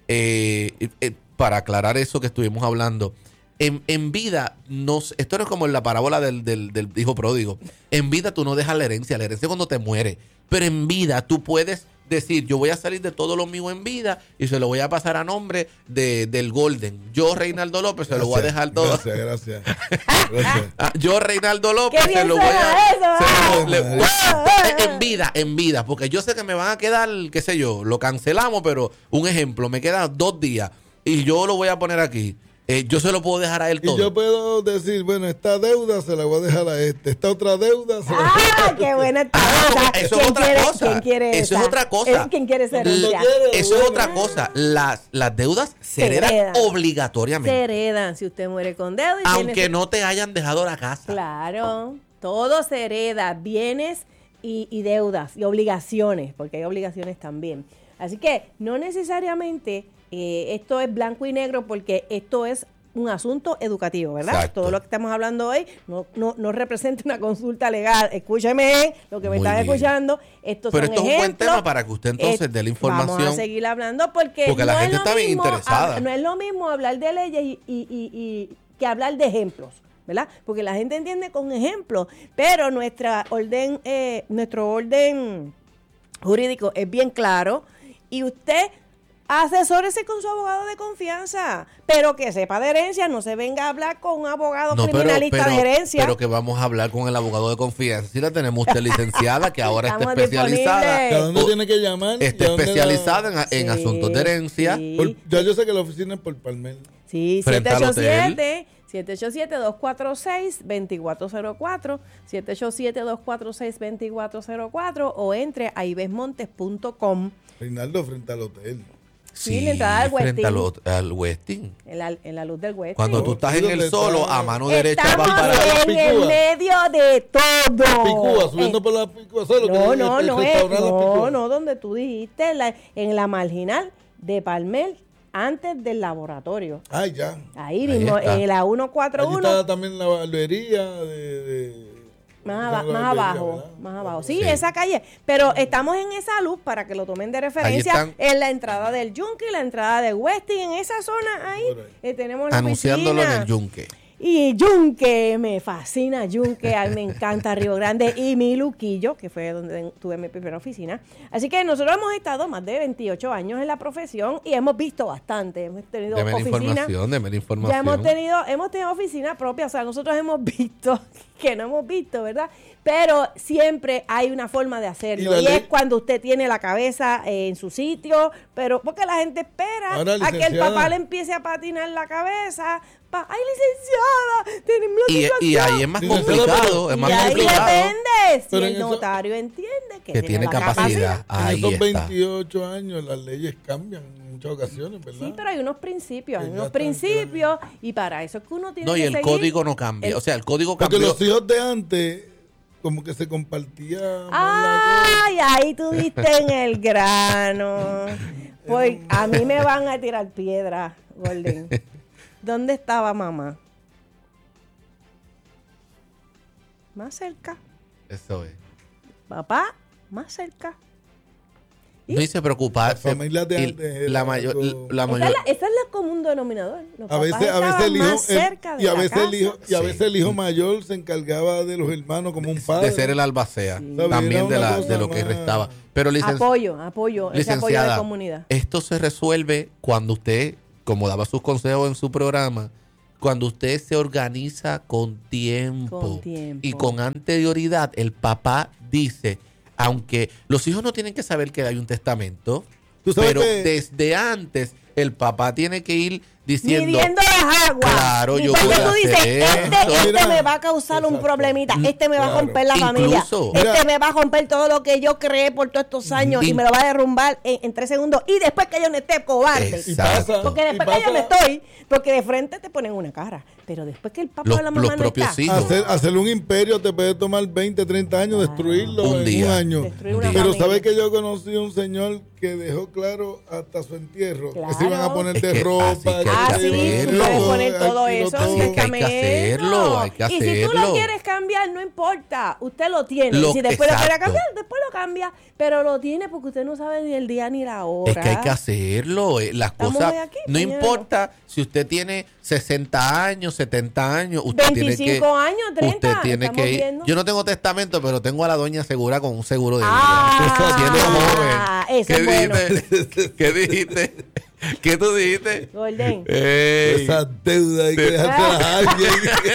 A: eh, eh, para aclarar eso que estuvimos hablando, en, en vida, nos, esto no es como en la parábola del, del, del hijo pródigo. En vida tú no dejas la herencia, la herencia es cuando te mueres. Pero en vida tú puedes decir, yo voy a salir de todo lo mío en vida y se lo voy a pasar a nombre de, del Golden. Yo, Reinaldo López, se lo voy a
C: Gracias,
A: dejar todo.
C: Gracias, gracias. Gracias.
A: Ah, yo, Reinaldo López,
B: Qué bien
A: se lo voy
B: suena
A: a.
B: eso,
A: se lo-
C: ah.
A: le-
B: Ah.
A: en vida, en vida, porque yo sé que me van a quedar, qué sé yo, lo cancelamos, pero un ejemplo, me quedan dos días y yo lo voy a poner aquí. Eh, yo se lo puedo dejar a él
C: Y
A: todo.
C: yo puedo decir, bueno, esta deuda se la voy a dejar a este, esta otra deuda se la voy a dejar
B: ¡Ah,
C: a
B: qué
C: este.
B: buena está!
A: Ah, eso es
B: ¿Quién
A: otra
B: quiere-
A: cosa.
B: ¿Quién quiere
A: Eso
B: esa?
A: es otra cosa.
B: ¿Quién quiere esa
C: Todo el mundo
B: herencia?
C: quiere.
A: Eso es
C: Bueno.
A: otra cosa. Las, las deudas se
B: Se
A: heredan
B: heredan.
A: obligatoriamente.
B: Se heredan si usted muere con deuda. Y
A: Aunque
B: tiene-
A: no te hayan dejado la casa.
B: Claro, todo se hereda, bienes y, y deudas y obligaciones, porque hay obligaciones también. Así que no necesariamente eh, esto es blanco y negro, porque esto es un asunto educativo, ¿verdad?
A: Exacto.
B: Todo lo que estamos hablando hoy no, no, no representa una consulta legal. Escúcheme lo que me
A: Muy
B: están
A: bien.
B: escuchando. Estos
A: Pero
B: son
A: esto es un buen
B: ejemplos.
A: tema para que usted entonces
B: Eh,
A: dé la información.
B: Vamos a seguir hablando porque,
A: Porque la
B: no es
A: gente
B: lo
A: está bien
B: mismo
A: interesada.
B: hab- No es lo mismo hablar de leyes y, y- y- y que hablar de ejemplos, ¿verdad? Porque la gente entiende con ejemplos, pero nuestra orden, eh, nuestro orden jurídico es bien claro y usted asesórese con su abogado de confianza, pero que sepa de herencia, no se venga a hablar con un abogado
A: No, pero,
B: criminalista
A: pero,
B: de herencia.
A: pero que vamos a hablar con el abogado de confianza. Si la tenemos usted licenciada, que ahora está
B: Estamos
A: especializada.
B: disponibles.
C: ¿A dónde
A: o-
C: tiene que llamar?
A: Está
C: ¿Y a dónde la-
A: especializada en, en
B: Sí,
A: asuntos de herencia.
B: sí.
C: Por- ya yo sé que la oficina es por Palmel.
B: Sí,
A: Frente al
B: siete ocho siete, dos cuatro seis, dos cuatro cero cuatro, siete ocho siete, dos cuatro seis, dos cuatro cero cuatro o entre a ibesmontes punto com
C: Reinaldo, frente al hotel.
B: Sí, la entrada al
A: frente al,
B: Westin.
A: ot- al Westin.
B: en la, en la luz del West.
A: Cuando
C: Sí.
A: tú estás
C: Sí,
A: en el
C: donde
A: solo,
C: está-
A: a mano derecha
B: Estamos
A: vas para
C: la
B: en
C: Picúa.
B: el medio de todo.
C: Picúa, subiendo
B: Eh,
C: por la Picúa. ¿Sabes lo que
B: No,
C: es
B: no,
C: el
B: no es,
C: restaurante La
B: no,
C: Picúa?
B: no, donde tú dijiste, en la, en la marginal de Palmel, antes del laboratorio.
C: Ay, ya.
B: Ahí
A: Ahí
B: mismo,
A: está.
B: en la
C: Allí
B: ciento cuarenta y uno.
C: está también la barbería de... de-
B: Más,
C: ¿cómo
B: aba-
C: se llama
B: más
C: la barbería,
B: abajo,
C: verdad?
B: más abajo. Sí,
A: Sí.
B: esa calle. Pero estamos en esa luz para que lo tomen de referencia.
A: están.
B: En la entrada del Yunque, la entrada de Westin, en esa zona ahí,
C: Por ahí.
B: eh, tenemos la
A: anunciándolo en
B: oficina.
A: el yunque.
B: Y Yunque, me fascina Yunque, a mí me encanta Río Grande y mi Luquillo, que fue donde tuve mi primera oficina. Así que nosotros hemos estado más de veintiocho años en la profesión y hemos visto bastante. Hemos tenido
A: Deme la
B: oficinas.
A: información, deme la
B: Ya
A: información.
B: hemos tenido, hemos tenido oficina propia, o sea, nosotros hemos visto que no hemos visto, ¿verdad? Pero siempre hay una forma de hacerlo.
C: Y
B: Y,
C: la
B: es
C: ley-
B: cuando usted tiene la cabeza eh, en su sitio, pero porque la gente espera
C: Ahora,
B: a que el
C: licenciada.
B: papá le empiece a patinar la cabeza. Pa, ¡ay, licenciada! Tenemos la
A: Y, y
B: situación".
A: ahí es más
C: Licenciada,
A: complicado, es
B: Y
A: más
B: ahí
A: complicado.
B: depende, si
C: Pero
B: el
C: en eso-
B: notario entiende que,
A: Que tiene
B: la
A: capacidad.
C: En
A: Ahí
C: esos
A: está.
C: veintiocho años las leyes cambian en muchas ocasiones, ¿verdad?
B: Sí, pero hay unos principios, hay
C: Que ya
B: unos
C: están
B: principios y para eso es que uno tiene
A: No, y
B: que
A: el
B: seguir
A: código no cambia.
B: el-
A: O sea, el código
C: Porque
A: cambió.
C: los hijos de antes, como que se compartía más la
B: Ay, ahí tú diste en el grano. Pues a mí me van a tirar piedras, Golden. ¿Dónde estaba mamá? Más cerca.
A: Eso es.
B: Papá, más cerca. ¿Y?
A: No hice preocuparse.
C: Las familias de
A: Y
C: antes era
A: la mayor,
C: algo-
A: la
B: Esa
A: mayor,
B: es, la, esa es la común denominador. Los
C: A veces,
B: papás
C: a veces
B: estaban
C: el hijo
B: más
C: el-
B: cerca de
C: y a
B: la
C: veces el
B: casa.
C: hijo y a
A: Sí.
C: veces el hijo mayor se encargaba de los hermanos como un padre.
A: de ser el albacea.
B: Sí.
A: También de,
C: Era una
A: la,
C: cosa
A: de lo que
C: más-
A: restaba. Pero licenciada,
B: Apoyo, apoyo, ese apoyo de
A: licenciada,
B: comunidad.
A: esto se resuelve cuando usted, como daba sus consejos en su programa, cuando usted se organiza con tiempo,
B: Con tiempo.
A: y con anterioridad, el papá dice, aunque los hijos no tienen que saber que hay un testamento,
C: Tú sabes
A: pero
C: que-
A: desde antes el papá tiene que ir diciendo,
B: Midiendo las aguas.
A: Claro, yo
B: Cuando
A: voy a
B: tú dices,
A: hacer
B: este,
A: esto.
B: este
C: Mira,
B: me va a causar un
C: exacto.
B: problemita, este me va a
C: Claro.
B: romper la familia,
A: Incluso-
B: este
C: Mira.
B: me va a romper todo lo que yo creé por todos estos años y
A: In-
B: me lo va a derrumbar en, en tres segundos y después que yo no esté cobarde.
C: Y
A: Exacto.
C: pasa,
B: Porque después
C: y
B: que yo no
C: pasa
B: estoy, porque de frente te ponen una cara, pero después que el papá
A: Los-
B: o la mamá
A: los
B: no
A: propios
B: está,
A: hijos.
C: hacer, hacer un imperio te puede tomar veinte, treinta años destruirlo
A: Un
C: en
A: día.
C: un año.
B: Destruir
A: una
C: Pero
B: familia.
C: sabes que yo conocí un señor que dejó claro hasta su entierro
B: Claro.
C: que se iban a poner
A: Es
C: de
A: que
C: ropa.
A: así que hay
B: Ah,
A: que
B: sí, tú
A: hacerlo.
B: puedes poner todo
C: Aquí lo
B: eso,
C: todo.
A: Así es que hay que
B: ciertamente.
A: hacerlo, hay que
B: Y si tú lo
A: hacerlo.
B: quieres cambiar, no importa, usted lo tiene.
A: Lo-
B: y si después lo quiere
A: exacto.
B: cambiar, después lo cambia, pero lo tiene porque usted no sabe ni el día ni la hora.
A: Es que hay que hacerlo. eh, Las
B: Estamos
A: cosas,
B: hoy aquí,
A: no
B: mañana
A: importa si usted tiene sesenta años, setenta años, usted tiene que,
B: veinticinco años, treinta,
A: usted tiene
B: estamos
A: que ir.
B: viendo.
A: Yo no tengo testamento, pero tengo a la doña segura con un seguro de vida.
B: Ah,
A: Siendo joven.
B: ese es bueno.
A: dijiste? ¿Qué dijiste? ¿Qué tú dijiste?
B: Golden.
A: Ey,
C: Esa deuda hay que dejárselas a alguien.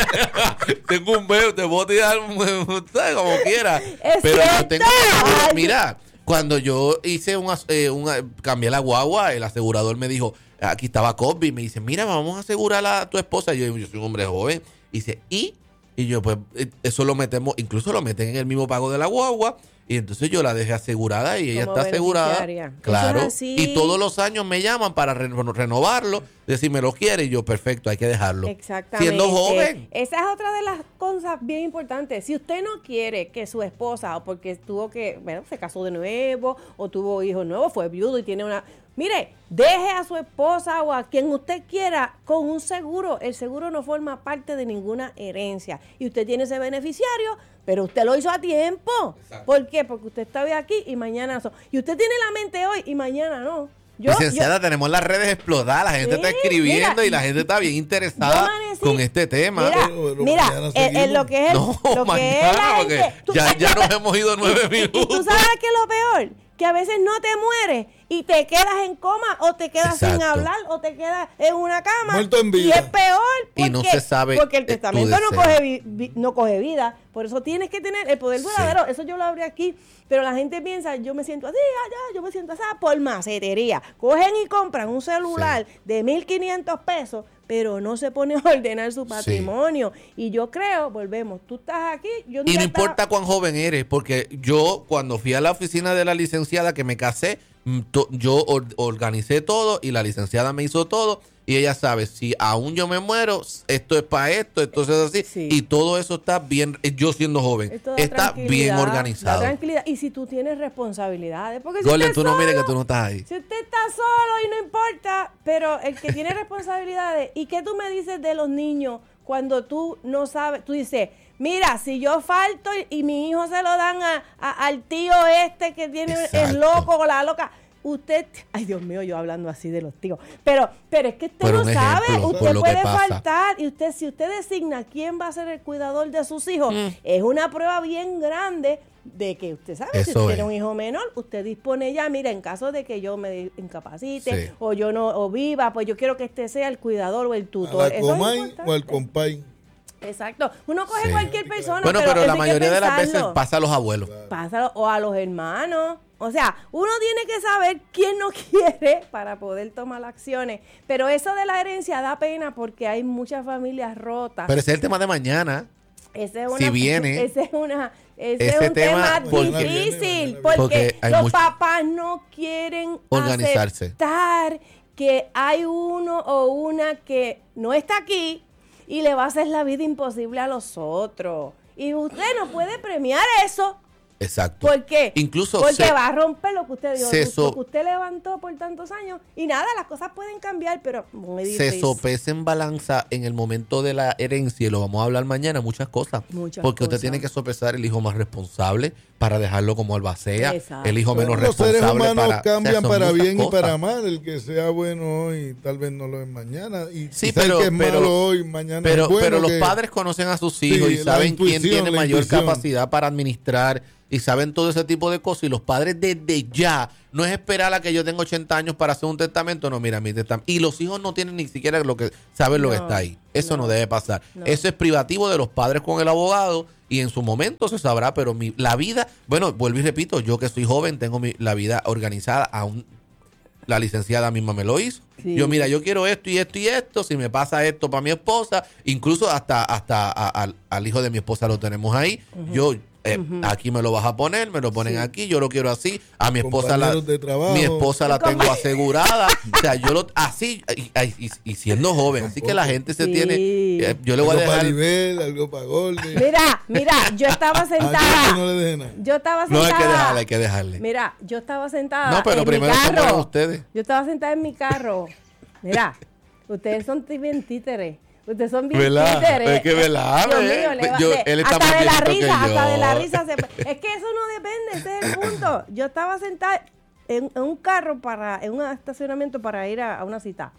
A: tengo un bebé, te puedo tirar un- ¿sabes? Como quiera.
B: Es
A: Pero yo
B: cierto.
A: tengo un seguro.
B: Ay.
A: Mira, cuando yo hice una, eh, una- cambié la guagua, el asegurador me dijo, aquí estaba Cosby, me dice, mira, vamos a asegurar a tu esposa. Y yo, yo soy un hombre joven. Y dice, ¿y? Y yo, pues, eh, eso lo metemos, incluso lo meten en el mismo pago de la guagua. Y entonces yo la dejé asegurada y ella
B: Como
A: está asegurada.
B: beneficiaria.
A: Claro.
B: Eso es así.
A: Y todos los años me llaman para re- renovarlo, decir, me lo quiere. Y yo, perfecto, hay que dejarlo.
B: Exactamente.
A: Siendo joven.
B: Esa es otra de las cosas bien importantes. Si usted no quiere que su esposa, o porque tuvo que, bueno, se casó de nuevo, o tuvo hijos nuevos, fue viudo y tiene una... Mire, deje a su esposa o a quien usted quiera con un seguro. El seguro no forma parte de ninguna herencia. Y usted tiene ese beneficiario, pero usted lo hizo a tiempo.
A: Exacto.
B: ¿Por qué? Porque usted está hoy aquí y mañana no. Y usted tiene la mente hoy y mañana no. Yo,
A: Licenciada,
B: yo-
A: tenemos las redes explotadas, la gente
B: Sí,
A: está escribiendo
B: mira,
A: y la gente está bien
B: yo
A: interesada
B: amanecí-
A: con este tema.
B: Mira,
C: Pero- pero
B: mira,
C: mañana
B: en, en
C: seguimos.
B: lo que es, el-
A: No,
B: lo que es
A: mañana,
B: la
A: porque
B: gente- tú-
A: ya, ya nos hemos ido nueve
B: y, y tú
A: minutos.
B: sabes qué es lo peor, que a veces no te mueres y te quedas en coma o te quedas sin
A: Exacto.
B: hablar o te quedas en una cama.
C: Muerto en
B: Y
C: vida.
B: es peor porque,
A: Y no se sabe,
B: porque el
A: eh, tu
B: testamento no
A: deseo.
B: coge, vi- vi- no coge vida. Por eso tienes que tener el poder
A: Sí.
B: verdadero. Eso yo lo abrí aquí. Pero la gente piensa, yo me siento así, allá, yo me siento así, por macetería. Cogen y compran un celular de mil quinientos pesos, pero no se pone a ordenar su patrimonio. Y yo creo, volvemos, tú estás aquí, yo
A: Y
B: nunca
A: no
B: estaba-
A: importa cuán joven eres, porque yo cuando fui a la oficina de la licenciada que me casé, mm, to- yo or- organicé todo y la licenciada me hizo todo y ella sabe, si aún yo me muero, esto es para esto, entonces así,
B: Sí.
A: y todo eso está bien, eh, yo siendo joven,
B: Esto da
A: está bien
B: tranquilidad, da
A: organizado.
B: tranquilidad. Y si tú tienes responsabilidades, porque si
A: Golden,
B: usted
A: tú no mires
B: solo-
A: que tú no estás ahí.
B: Si usted está solo y no importa, pero el que tiene responsabilidades, ¿y qué tú me dices de los niños cuando tú no sabes? Tú dices, mira, si yo falto y, y mi hijo se lo dan a, a- al tío este que tiene el
A: Exacto.
B: loco o la loca. Usted, ay Dios mío, yo hablando así de los tíos, pero, pero es que usted
A: Pero
B: no
A: un
B: sabe,
A: ejemplo, por
B: usted
A: lo que
B: puede
A: pasa.
B: faltar y usted, si usted designa quién va a ser el cuidador de sus hijos,
A: Mm.
B: es una prueba bien grande de que usted sabe, si
A: Eso
B: usted tiene
A: es.
B: un hijo menor, usted dispone ya, mira, en caso de que yo me incapacite
A: Sí.
B: o yo no o viva, pues yo quiero que este sea el cuidador o el
C: A
B: tutor.
C: la
B: Eso es
C: comay
B: importante.
C: o al compay.
B: Exacto. Uno coge
A: Sí.
B: cualquier persona,
A: Bueno,
B: pero,
A: pero,
B: eso
A: la
B: hay que
A: mayoría de las veces
B: pensarlo.
A: pasa a los abuelos.
B: Pásalo, o a los hermanos. O sea, uno tiene que saber quién no quiere para poder tomar acciones. Pero eso de la herencia da pena porque hay muchas familias rotas.
A: Pero ese es el tema de mañana.
B: Ese es una,
A: si viene
B: ese es, una, ese
A: ese
B: es un tema,
A: tema, porque-
B: difícil,
C: porque
B: porque,
A: hay
B: los
A: mucho-
B: papás no quieren
A: Organizarse.
B: aceptar que hay uno o una que no está aquí y le va a hacer la vida imposible a los otros. Y usted no puede premiar eso.
A: exacto.
B: ¿Por qué?
A: Incluso
B: Porque
A: se-
B: va a romper lo que usted dio,
A: se
B: lo
A: so-
B: que usted levantó por tantos años. Y nada, las cosas pueden cambiar, pero muy difícil.
A: se sopesa en balanza en el momento de la herencia, y lo vamos a hablar mañana, muchas cosas.
B: Muchas
A: porque usted
B: cosas.
A: tiene que sopesar el hijo más responsable para dejarlo como albacea,
B: Exacto.
A: el hijo menos
C: Pero los seres
A: responsable
C: humanos
A: para...
C: cambian
A: o sea, son
C: para
A: muchas
C: bien y
A: cosas.
C: para mal. El que sea bueno hoy tal vez no lo es mañana. Y
A: Sí,
C: quizá
A: pero-
C: el que es
A: pero-
C: malo hoy, mañana
A: Pero,
C: es bueno.
A: pero los
C: que-
A: padres conocen a sus hijos
C: Sí,
A: y
C: la
A: saben quién
C: intuición,
A: tiene
C: la
A: mayor
C: intuición.
A: capacidad para administrar y saben todo ese tipo de cosas. Y los padres desde ya, no es esperar a que yo tenga ochenta años para hacer un testamento. No, mira, mi testamento. Y los hijos no tienen ni siquiera lo que saben lo que
B: No,
A: está ahí. Eso no,
B: no,
A: debe pasar.
B: no.
A: Eso es privativo de los padres con el abogado y en su momento se sabrá. Pero mi, la vida, bueno, vuelvo y repito, yo que soy joven tengo mi, la vida organizada aún. La licenciada misma me lo hizo.
B: Sí.
A: Yo, mira, yo quiero esto y esto y esto. Si me pasa esto para mi esposa, incluso hasta, hasta a- al, al hijo de mi esposa lo tenemos ahí. Yo, eh, aquí me lo vas a poner, me lo ponen
B: Sí.
A: aquí, yo lo quiero así. A mi esposa la,
C: Compañeros de trabajo.
A: mi esposa la
B: Compa-
A: tengo asegurada. O sea, yo lo, así, y, y- y siendo joven. Así que la gente se
B: Sí.
A: tiene, eh, yo le voy a
C: Algo para
A: dejar.
C: nivel, algo para Golden.
B: Mira, mira, yo estaba
C: A Jackie
B: sentada.
C: no le deje nada.
B: Yo estaba
A: No
B: sentada.
A: hay que dejarle, hay que dejarle.
B: Mira, yo estaba sentada.
A: No, pero
B: en
A: primero
B: mi
A: se
B: carro.
A: mueven ustedes.
B: Yo estaba sentada en mi carro. Mira, ustedes son bien títeres. Ustedes son bien
A: ¿Verdad?
B: títeres.
A: Es que, ¿verdad?
B: Dios
A: Eh,
B: mío, le va-
A: yo-
B: de-
A: él está
B: hasta
A: más
B: de la
A: viejito que
B: risa, hasta
A: yo.
B: de la risa. Se, es que eso no depende, ese es el punto. Yo estaba sentada en, en un carro, para en un estacionamiento para ir a, a una cita.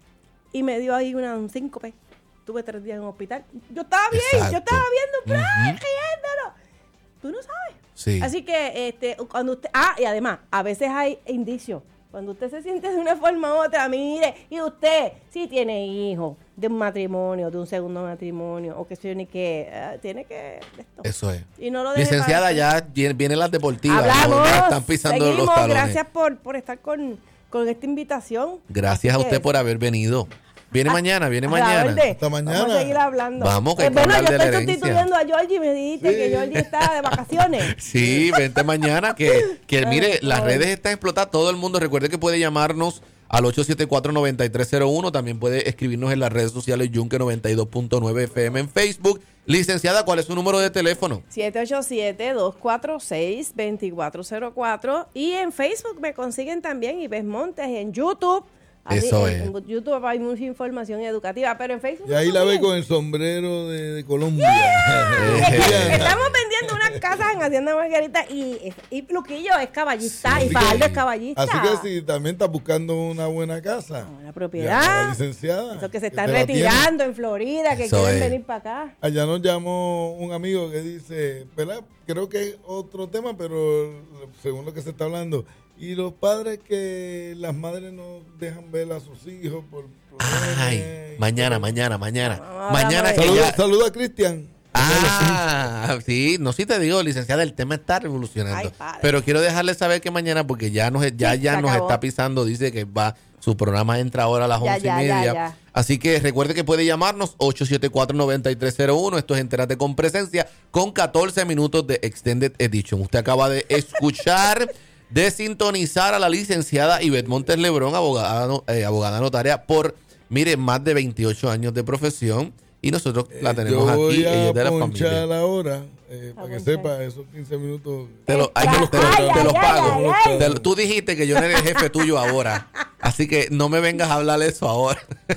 B: Y me dio ahí una, un síncope. Tuve tres días en un hospital. Yo estaba bien,
A: Exacto.
B: yo estaba viendo un plan,
A: Ujú.
B: riéndolo. Tú no sabes.
A: Sí.
B: Así que este, cuando usted, ah, y además, a veces hay indicios. Cuando usted se siente de una forma u otra, mire, y usted si tiene hijos de un matrimonio, de un segundo matrimonio, o que sé yo ni qué, eh, tiene que esto.
A: Eso es.
B: Y no lo deje
A: Licenciada,
B: para-
A: ya vienen vienen las deportivas.
B: Hablamos,
A: Ya están pisando
B: seguimos,
A: los talones.
B: gracias por, por estar con, con esta invitación.
A: Gracias a
B: Así
A: usted
B: que-
A: por haber venido. Viene mañana, viene
B: A la
A: mañana.
B: orden.
C: Hasta mañana.
B: Vamos a seguir hablando.
A: Vamos, que
B: Eh,
A: hay que
B: bueno,
A: hablar
B: yo
A: de la
B: estoy
A: herencia.
B: sustituyendo a Georgie, me dijiste
C: Sí.
B: que Georgie está de vacaciones.
A: Sí, vente mañana. Que, que mire,
B: Ay,
A: las
B: ay.
A: redes están explotadas. Todo el mundo, recuerde que puede llamarnos al ocho siete cuatro, nueve tres cero uno. También puede escribirnos en las redes sociales Yunque noventa y dos punto nueve F M en Facebook. Licenciada, ¿cuál es su número de teléfono?
B: siete ocho siete, dos cuatro seis, dos cuatro cero cuatro. Y en Facebook me consiguen también Ives Montes, en YouTube. Así,
A: Eso
B: en,
A: es.
B: en YouTube hay mucha información educativa, pero en Facebook...
C: Y ahí
B: me
C: la ve
B: consiguen.
C: con el sombrero de, de Colombia.
B: Es que
A: Eh.
B: estamos vendiendo unas casas en Hacienda Margarita y, y Luquillo es caballista
C: Así
B: y
C: que-
B: Fajardo es caballista.
C: Así que si también estás buscando una buena casa,
B: Una
C: llama
B: propiedad.
C: a la licenciada.
B: Esos que se
C: te
B: están
C: la
B: retirando en Florida, que
A: Eso
B: quieren
A: es.
B: venir para acá.
C: Allá nos llamó un amigo que dice, ¿verdad? Creo que es otro tema, pero según lo que se está hablando. Y los padres que las madres no dejan ver a sus hijos por problemas
A: Ay,
C: y-
A: mañana, mañana, mañana.
B: Vamos,
A: Mañana
B: vamos.
A: que
C: Saluda,
A: ya...
C: saluda a Cristian.
A: Ah, sí, no, sí te digo, licenciada, el tema está revolucionando.
B: Ay, padre.
A: Pero quiero dejarle saber que mañana, porque ya nos, ya,
B: Sí,
A: ya
B: se
A: nos
B: acabó.
A: está pisando, dice que va, su programa entra ahora a las
B: Ya,
A: once
B: ya,
A: y
B: ya,
A: media.
B: ya.
A: Así que recuerde que puede llamarnos ocho siete cuatro, nueve tres cero uno. Esto es Entérate con Presencia, con catorce minutos de Extended Edition. Usted acaba de escuchar, de sintonizar a la licenciada Ivette Montes Lebrón, abogada, no- eh, abogada notaria, por, mire, más de veintiocho años de profesión. Y nosotros la tenemos
C: Yo voy
A: aquí, ella
C: a
A: es de la
C: ponchar
A: familia.
C: ahora, eh,
B: A
C: para que
B: ponchar.
C: sepa, esos quince minutos.
A: Te lo, ay, te lo- te lo-
B: Ay,
A: te lo
B: ay,
A: pago.
B: ay, ay.
A: Te lo- tú dijiste que yo no era el jefe tuyo ahora. Así que no me vengas a hablar eso ahora.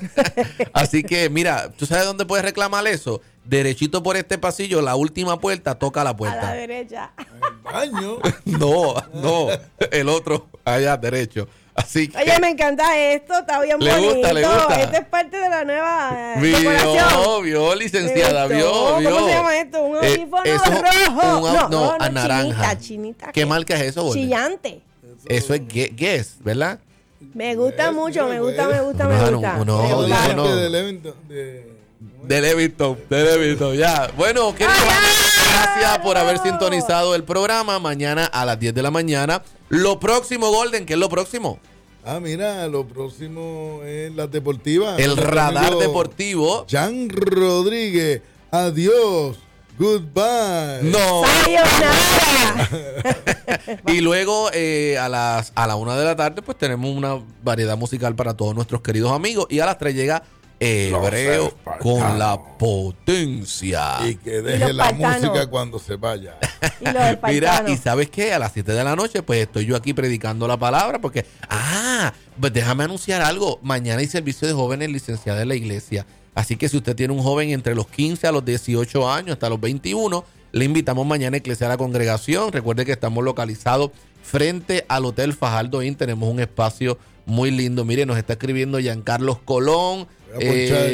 A: Así que, mira, ¿tú sabes dónde puedes reclamar eso? Derechito por este pasillo, la última puerta, toca la
B: A la
A: puerta.
B: derecha.
C: El baño.
A: No, no, el otro, allá, derecho. Así que,
B: Oye, me encanta esto, está bien
A: Le
B: bonito.
A: gusta, le gusta.
B: Esto es parte de la nueva eh,
A: vio,
B: decoración.
A: vio, licenciada,
B: Me
A: vio,
B: gustó.
A: vio.
B: ¿Cómo se llama esto? ¿Un
A: Eh,
B: audífono
A: eso es
B: rojo?
A: un au-
B: no,
A: no,
B: no,
A: a
B: no,
A: naranja.
B: Chinita, chinita.
A: ¿Qué marca es eso, Borges?
B: Chillante.
A: Eso es Gue- Guess, ¿verdad?
B: Me gusta
C: Yes,
B: mucho,
C: yes,
B: me gusta,
C: yes.
B: me gusta, me
A: No,
B: gusta.
A: no, no,
B: Me
C: Como
B: gusta.
C: dice
A: no.
C: que de Levington, de-
A: De Levington, de Levington, ya. Bueno, queridos amigos, gracias por haber sintonizado el programa. Mañana a las diez de la mañana. Lo próximo, Golden, ¿qué es lo próximo?
C: Ah, mira, lo próximo es las deportivas.
A: El
C: Nuestro
A: radar
C: amigo
A: deportivo.
C: Jan Rodríguez. Adiós. Goodbye.
A: No.
B: ¡Sayonara!
A: Y luego eh, a las a la una de la tarde pues tenemos una variedad musical para todos nuestros queridos amigos. Y a las tres llega Hebreo con la potencia.
C: Y que
B: Y
C: deje
B: los
C: la
B: partanos.
C: música cuando se vaya.
B: Y lo del
A: Mira,
B: parcano.
A: y ¿sabes qué? A las siete de la noche pues estoy yo aquí predicando la palabra porque, ah, pues déjame anunciar algo. Mañana hay servicio de jóvenes licenciados en la iglesia. Así que si usted tiene un joven entre los quince a los dieciocho años hasta los veintiuno, le invitamos mañana a Iglesia a la Congregación. Recuerde que estamos localizados frente al Hotel Fajardo Inn. Tenemos un espacio muy lindo. Mire, nos está escribiendo Giancarlos Colón,
C: Voy a ponchar.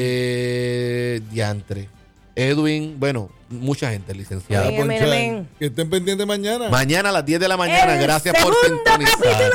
A: eh, Diantre, Edwin, bueno, mucha gente licenciada.
B: Amén, amén,
C: Ponchar.
B: amén.
C: Que estén pendientes mañana.
A: Mañana a las diez de la mañana.
B: El
A: Gracias por
B: segundo capítulo de
A: sintonizar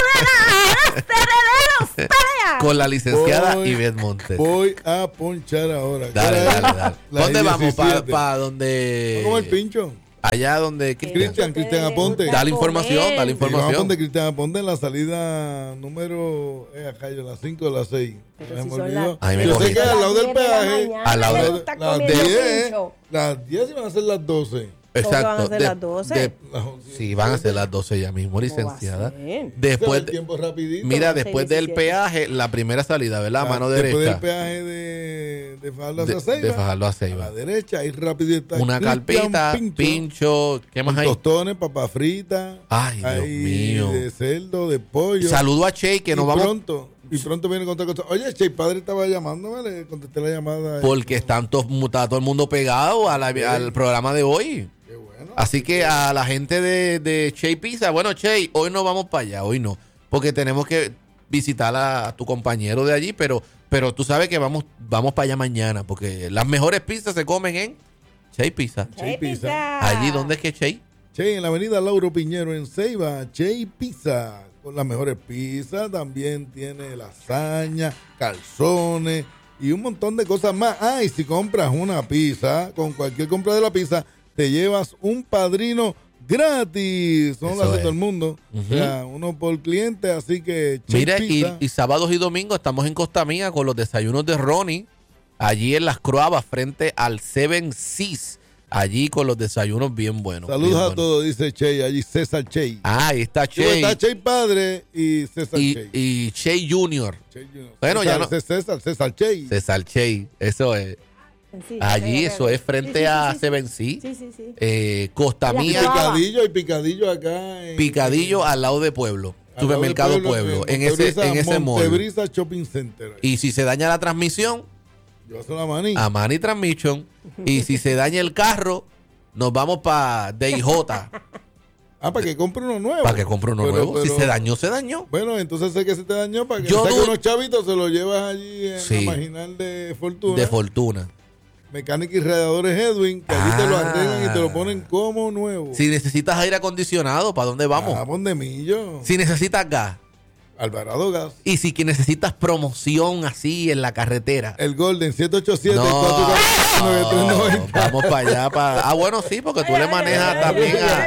B: la novela. ¡Este Herederos Pelea!
A: con la licenciada
C: Voy-
A: Ivette Montes.
C: Voy a ponchar ahora.
A: Dale,
C: ¿Qué
A: dale,
C: hora es?
A: dale.
C: Las
A: ¿Dónde vamos? ¿Para
C: diecisiete.
A: pa donde?
C: Vamos al pincho.
A: Allá donde Cristian.
C: Cristian, Cristian Aponte.
A: Dale información, dale
C: Sí, vamos a
A: información.
C: poner Cristian Aponte en la salida número eh, acá yo, las cinco de las seis.
B: Pero
C: Se
B: si
C: me
B: son
C: olvidó.
B: las-
A: Ay, me
C: Yo sé
A: cogiste.
C: que al lado del
B: Las diez de la
C: peaje,
B: mañana,
A: al lado
B: me
A: de-
B: gusta
C: las
B: comiendo
C: diez,
B: pincho.
C: las diez iban a ser las doce.
B: ¿Cómo que van a
A: Exacto.
B: ser
A: De-
B: las doce?
A: de-
C: Las once.
A: sí, van a ser las doce ya mismo,
B: ¿Cómo va a
A: licenciada.
B: ser?
A: Después,
C: el tiempo rapidito.
A: mira,
B: once,
A: después del
B: diecisiete.
A: peaje, la primera salida, ¿verdad?
C: La-
A: Mano
C: después
A: derecha.
C: del peaje de, de Fajardo
A: De-
C: a Ceiba.
A: de Fajardo a
C: A
A: Ceiba.
C: la derecha, ahí rapidito.
A: Una
C: Cristian
A: carpita,
C: Pincho,
A: pincho, ¿qué más
C: con
A: hay?
C: tostones, papas fritas.
A: Ay, Dios
C: ahí
A: mío.
C: de cerdo, de pollo.
A: Saludo a Che, que
C: y
A: nos vamos
C: pronto, y pronto viene con otra cosa. Oye, Che, padre estaba llamándome, le contesté la llamada.
A: porque están todos, está todo el mundo pegado a la- al programa de hoy.
C: Qué bueno.
A: Así que a la gente de, de Che Pizza, bueno, Che, hoy no vamos para allá, hoy no, porque tenemos que visitar a, a tu compañero de allí, pero, pero tú sabes que vamos, vamos para allá mañana, porque las mejores pizzas se comen en Che Pizza.
B: Hey,
C: Pizza.
B: pizza.
A: Allí, ¿dónde es que Che?
C: Che, en la avenida Lauro Piñero, en Ceiba, Che Pizza, con las mejores pizzas, también tiene lasaña, calzones y un montón de cosas más. Ah, y si compras una pizza, con cualquier compra de la pizza, te llevas un padrino gratis. No
A: Eso
C: lo hace
A: es.
C: todo el mundo.
A: Ujú.
C: O sea, uno por cliente, así que Che
A: Mira, y,
C: Pizza.
A: y sábados y domingos estamos en Costa Mía con los desayunos de Ronnie, allí en Las Croabas, frente al Seven Seas, allí con los desayunos bien buenos.
C: Saludos
A: bien
C: a
A: buenos.
C: todos, dice Che, allí César Che.
A: Ah, ahí está
C: Digo,
A: Che
C: está Che padre y César
A: y,
C: Che.
A: y Che Junior.
C: Che Junior.
A: Bueno, ya no-
C: César, César, César Che.
A: César Che, eso es.
B: Sí,
A: Allí,
B: sí,
A: eso
B: sí,
A: es frente
B: sí, sí,
A: a
B: sí, sí.
A: Seven Seas.
B: Sí, sí, sí.
A: Eh, Costa
B: Las
C: Y
A: Mía,
B: Croabas.
C: picadillo y picadillo acá en,
A: Picadillo al lado de Pueblo,
C: al lado
A: supermercado
C: del
A: Pueblo, en ese,
C: Montebrisa-
A: en ese mall.
C: Montebrisa Shopping Center.
A: Y si se daña la transmisión,
C: Yo la maní.
A: a Money Transmission. Y si se daña el carro, nos vamos para D J
C: Ah, para que compre uno nuevo.
A: para que compre uno
C: Pero-
A: nuevo.
C: pero-
A: Si se dañó, se dañó.
C: Bueno, entonces sé que se te dañó para que
A: Yo
C: le saques
A: du-
C: unos chavitos, se los llevas allí en
A: Sí.
C: la marginal de Fortuna.
A: De fortuna.
C: Mecánica y radiadores Edwin, que allí te lo
A: Ah.
C: arreglan y te lo ponen como nuevo.
A: Si necesitas aire acondicionado, ¿para dónde vamos?
C: Ah, pon de millo.
A: Si necesitas gas.
C: Alvarado Gas.
A: Y si que necesitas promoción así en la carretera.
C: El Golden siete ocho siete,
A: No,
C: cuatro cuatro nueve tres nueve cero.
A: vamos para allá. Para... Ah, bueno, sí, porque tú le manejas también a...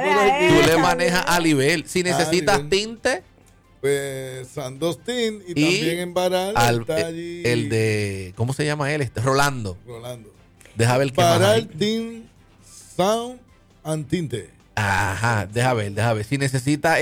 A: Tú le manejas a nivel. Si necesitas
C: nivel.
A: tinte,
C: Pues Sandostin y,
A: Y
C: también en Baral
A: al-
C: está
A: el,
C: allí.
A: el de... ¿Cómo se llama él? Este, Rolando.
C: Rolando.
A: Deja ver qué más
C: Baral
A: hay.
C: Team Sound and Tinte.
A: Ajá, deja ver, deja ver. Si necesitas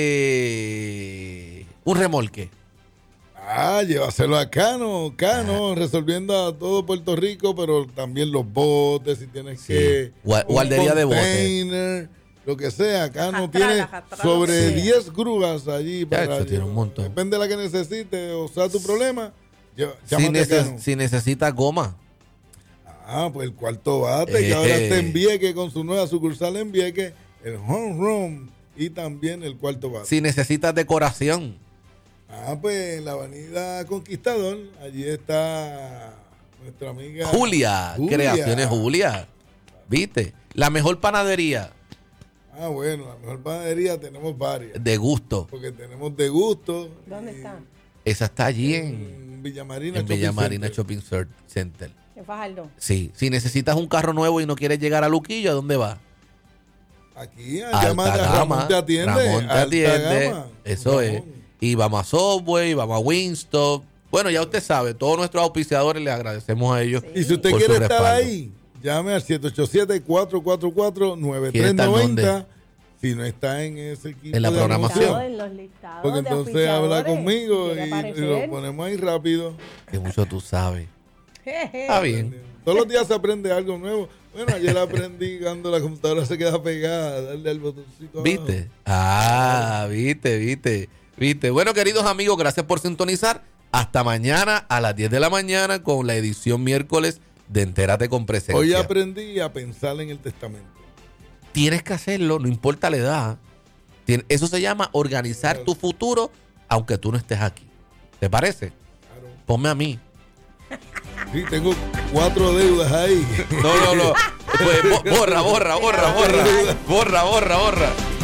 A: este... Un remolque.
C: Ah, llévaselo a Cano, Cano, resolviendo a todo Puerto Rico, pero también los botes, si tienes
A: Sí.
C: que...
A: Gua-
C: un
A: guardería de botes.
C: container, lo que sea. Cano
B: Astrala,
C: tiene
B: astrala,
C: sobre
B: sí.
C: diez grúas allí.
A: Ya,
C: para
A: eso tiene
C: llevar.
A: un montón.
C: Depende de la que necesites, o sea, tu problema, lle-
A: Si,
C: llámate a
A: neces-
C: Cano.
A: si necesitas goma.
C: Ah, pues el cuarto bate, que ahora
A: Eh.
C: está en Vieques con su nueva sucursal en Vieques, el home run y también el cuarto bate.
A: Si necesitas decoración.
C: Ah, pues en la avenida Conquistador, allí está nuestra amiga
A: Julia,
C: Julia.
A: Creaciones Julia. ¿Viste? La mejor panadería
C: Ah, bueno, la mejor panadería tenemos varias,
A: de gusto.
C: porque tenemos de gusto.
B: ¿Dónde
C: y
B: está?
A: Esa está allí en,
C: En Villamarina.
A: en Villa
C: Shopping
A: Marina
C: Center.
A: Shopping Cer- Center.
B: En Fajardo.
A: Sí. Si necesitas un carro nuevo y no quieres llegar a Luquillo, ¿a dónde vas?
C: Aquí, a
A: Alta
C: llamar a
A: Gama.
C: Ramón te atiende.
A: Ramón te
C: Alta
A: atiende.
C: Gama.
A: Eso es.
C: Ramón.
A: Y vamos a Subway, vamos a Wingstop. Bueno, ya usted sabe, todos nuestros auspiciadores les agradecemos a ellos.
C: Y si usted
A: por
C: quiere
A: su
C: estar
A: respaldo.
C: ahí, llame al siete ocho siete, cuatro cuatro cuatro, nueve tres nueve cero. Si no está en ese equipo
A: en la
C: de
A: programación,
B: en los listados
C: porque
B: de
C: entonces habla conmigo y,
B: aparecer.
C: y lo ponemos ahí rápido.
A: que mucho tú sabes. Está bien.
C: Todos los días se aprende algo nuevo. Bueno, ayer aprendí cuando la computadora se queda pegada, darle al botoncito.
A: ¿Viste? Ah, viste, viste, viste. Bueno, queridos amigos, gracias por sintonizar. Hasta mañana a las diez de la mañana con la edición miércoles de Entérate con Presencia.
C: Hoy aprendí a pensar en el testamento.
A: Tienes que hacerlo, no importa la edad. Eso se llama organizar tu futuro, aunque tú no estés aquí. ¿Te parece?
C: Claro.
A: Ponme a mí.
C: Sí, tengo cuatro deudas ahí.
A: No, no, no. Pues, borra, borra, borra, borra. Borra, borra, borra.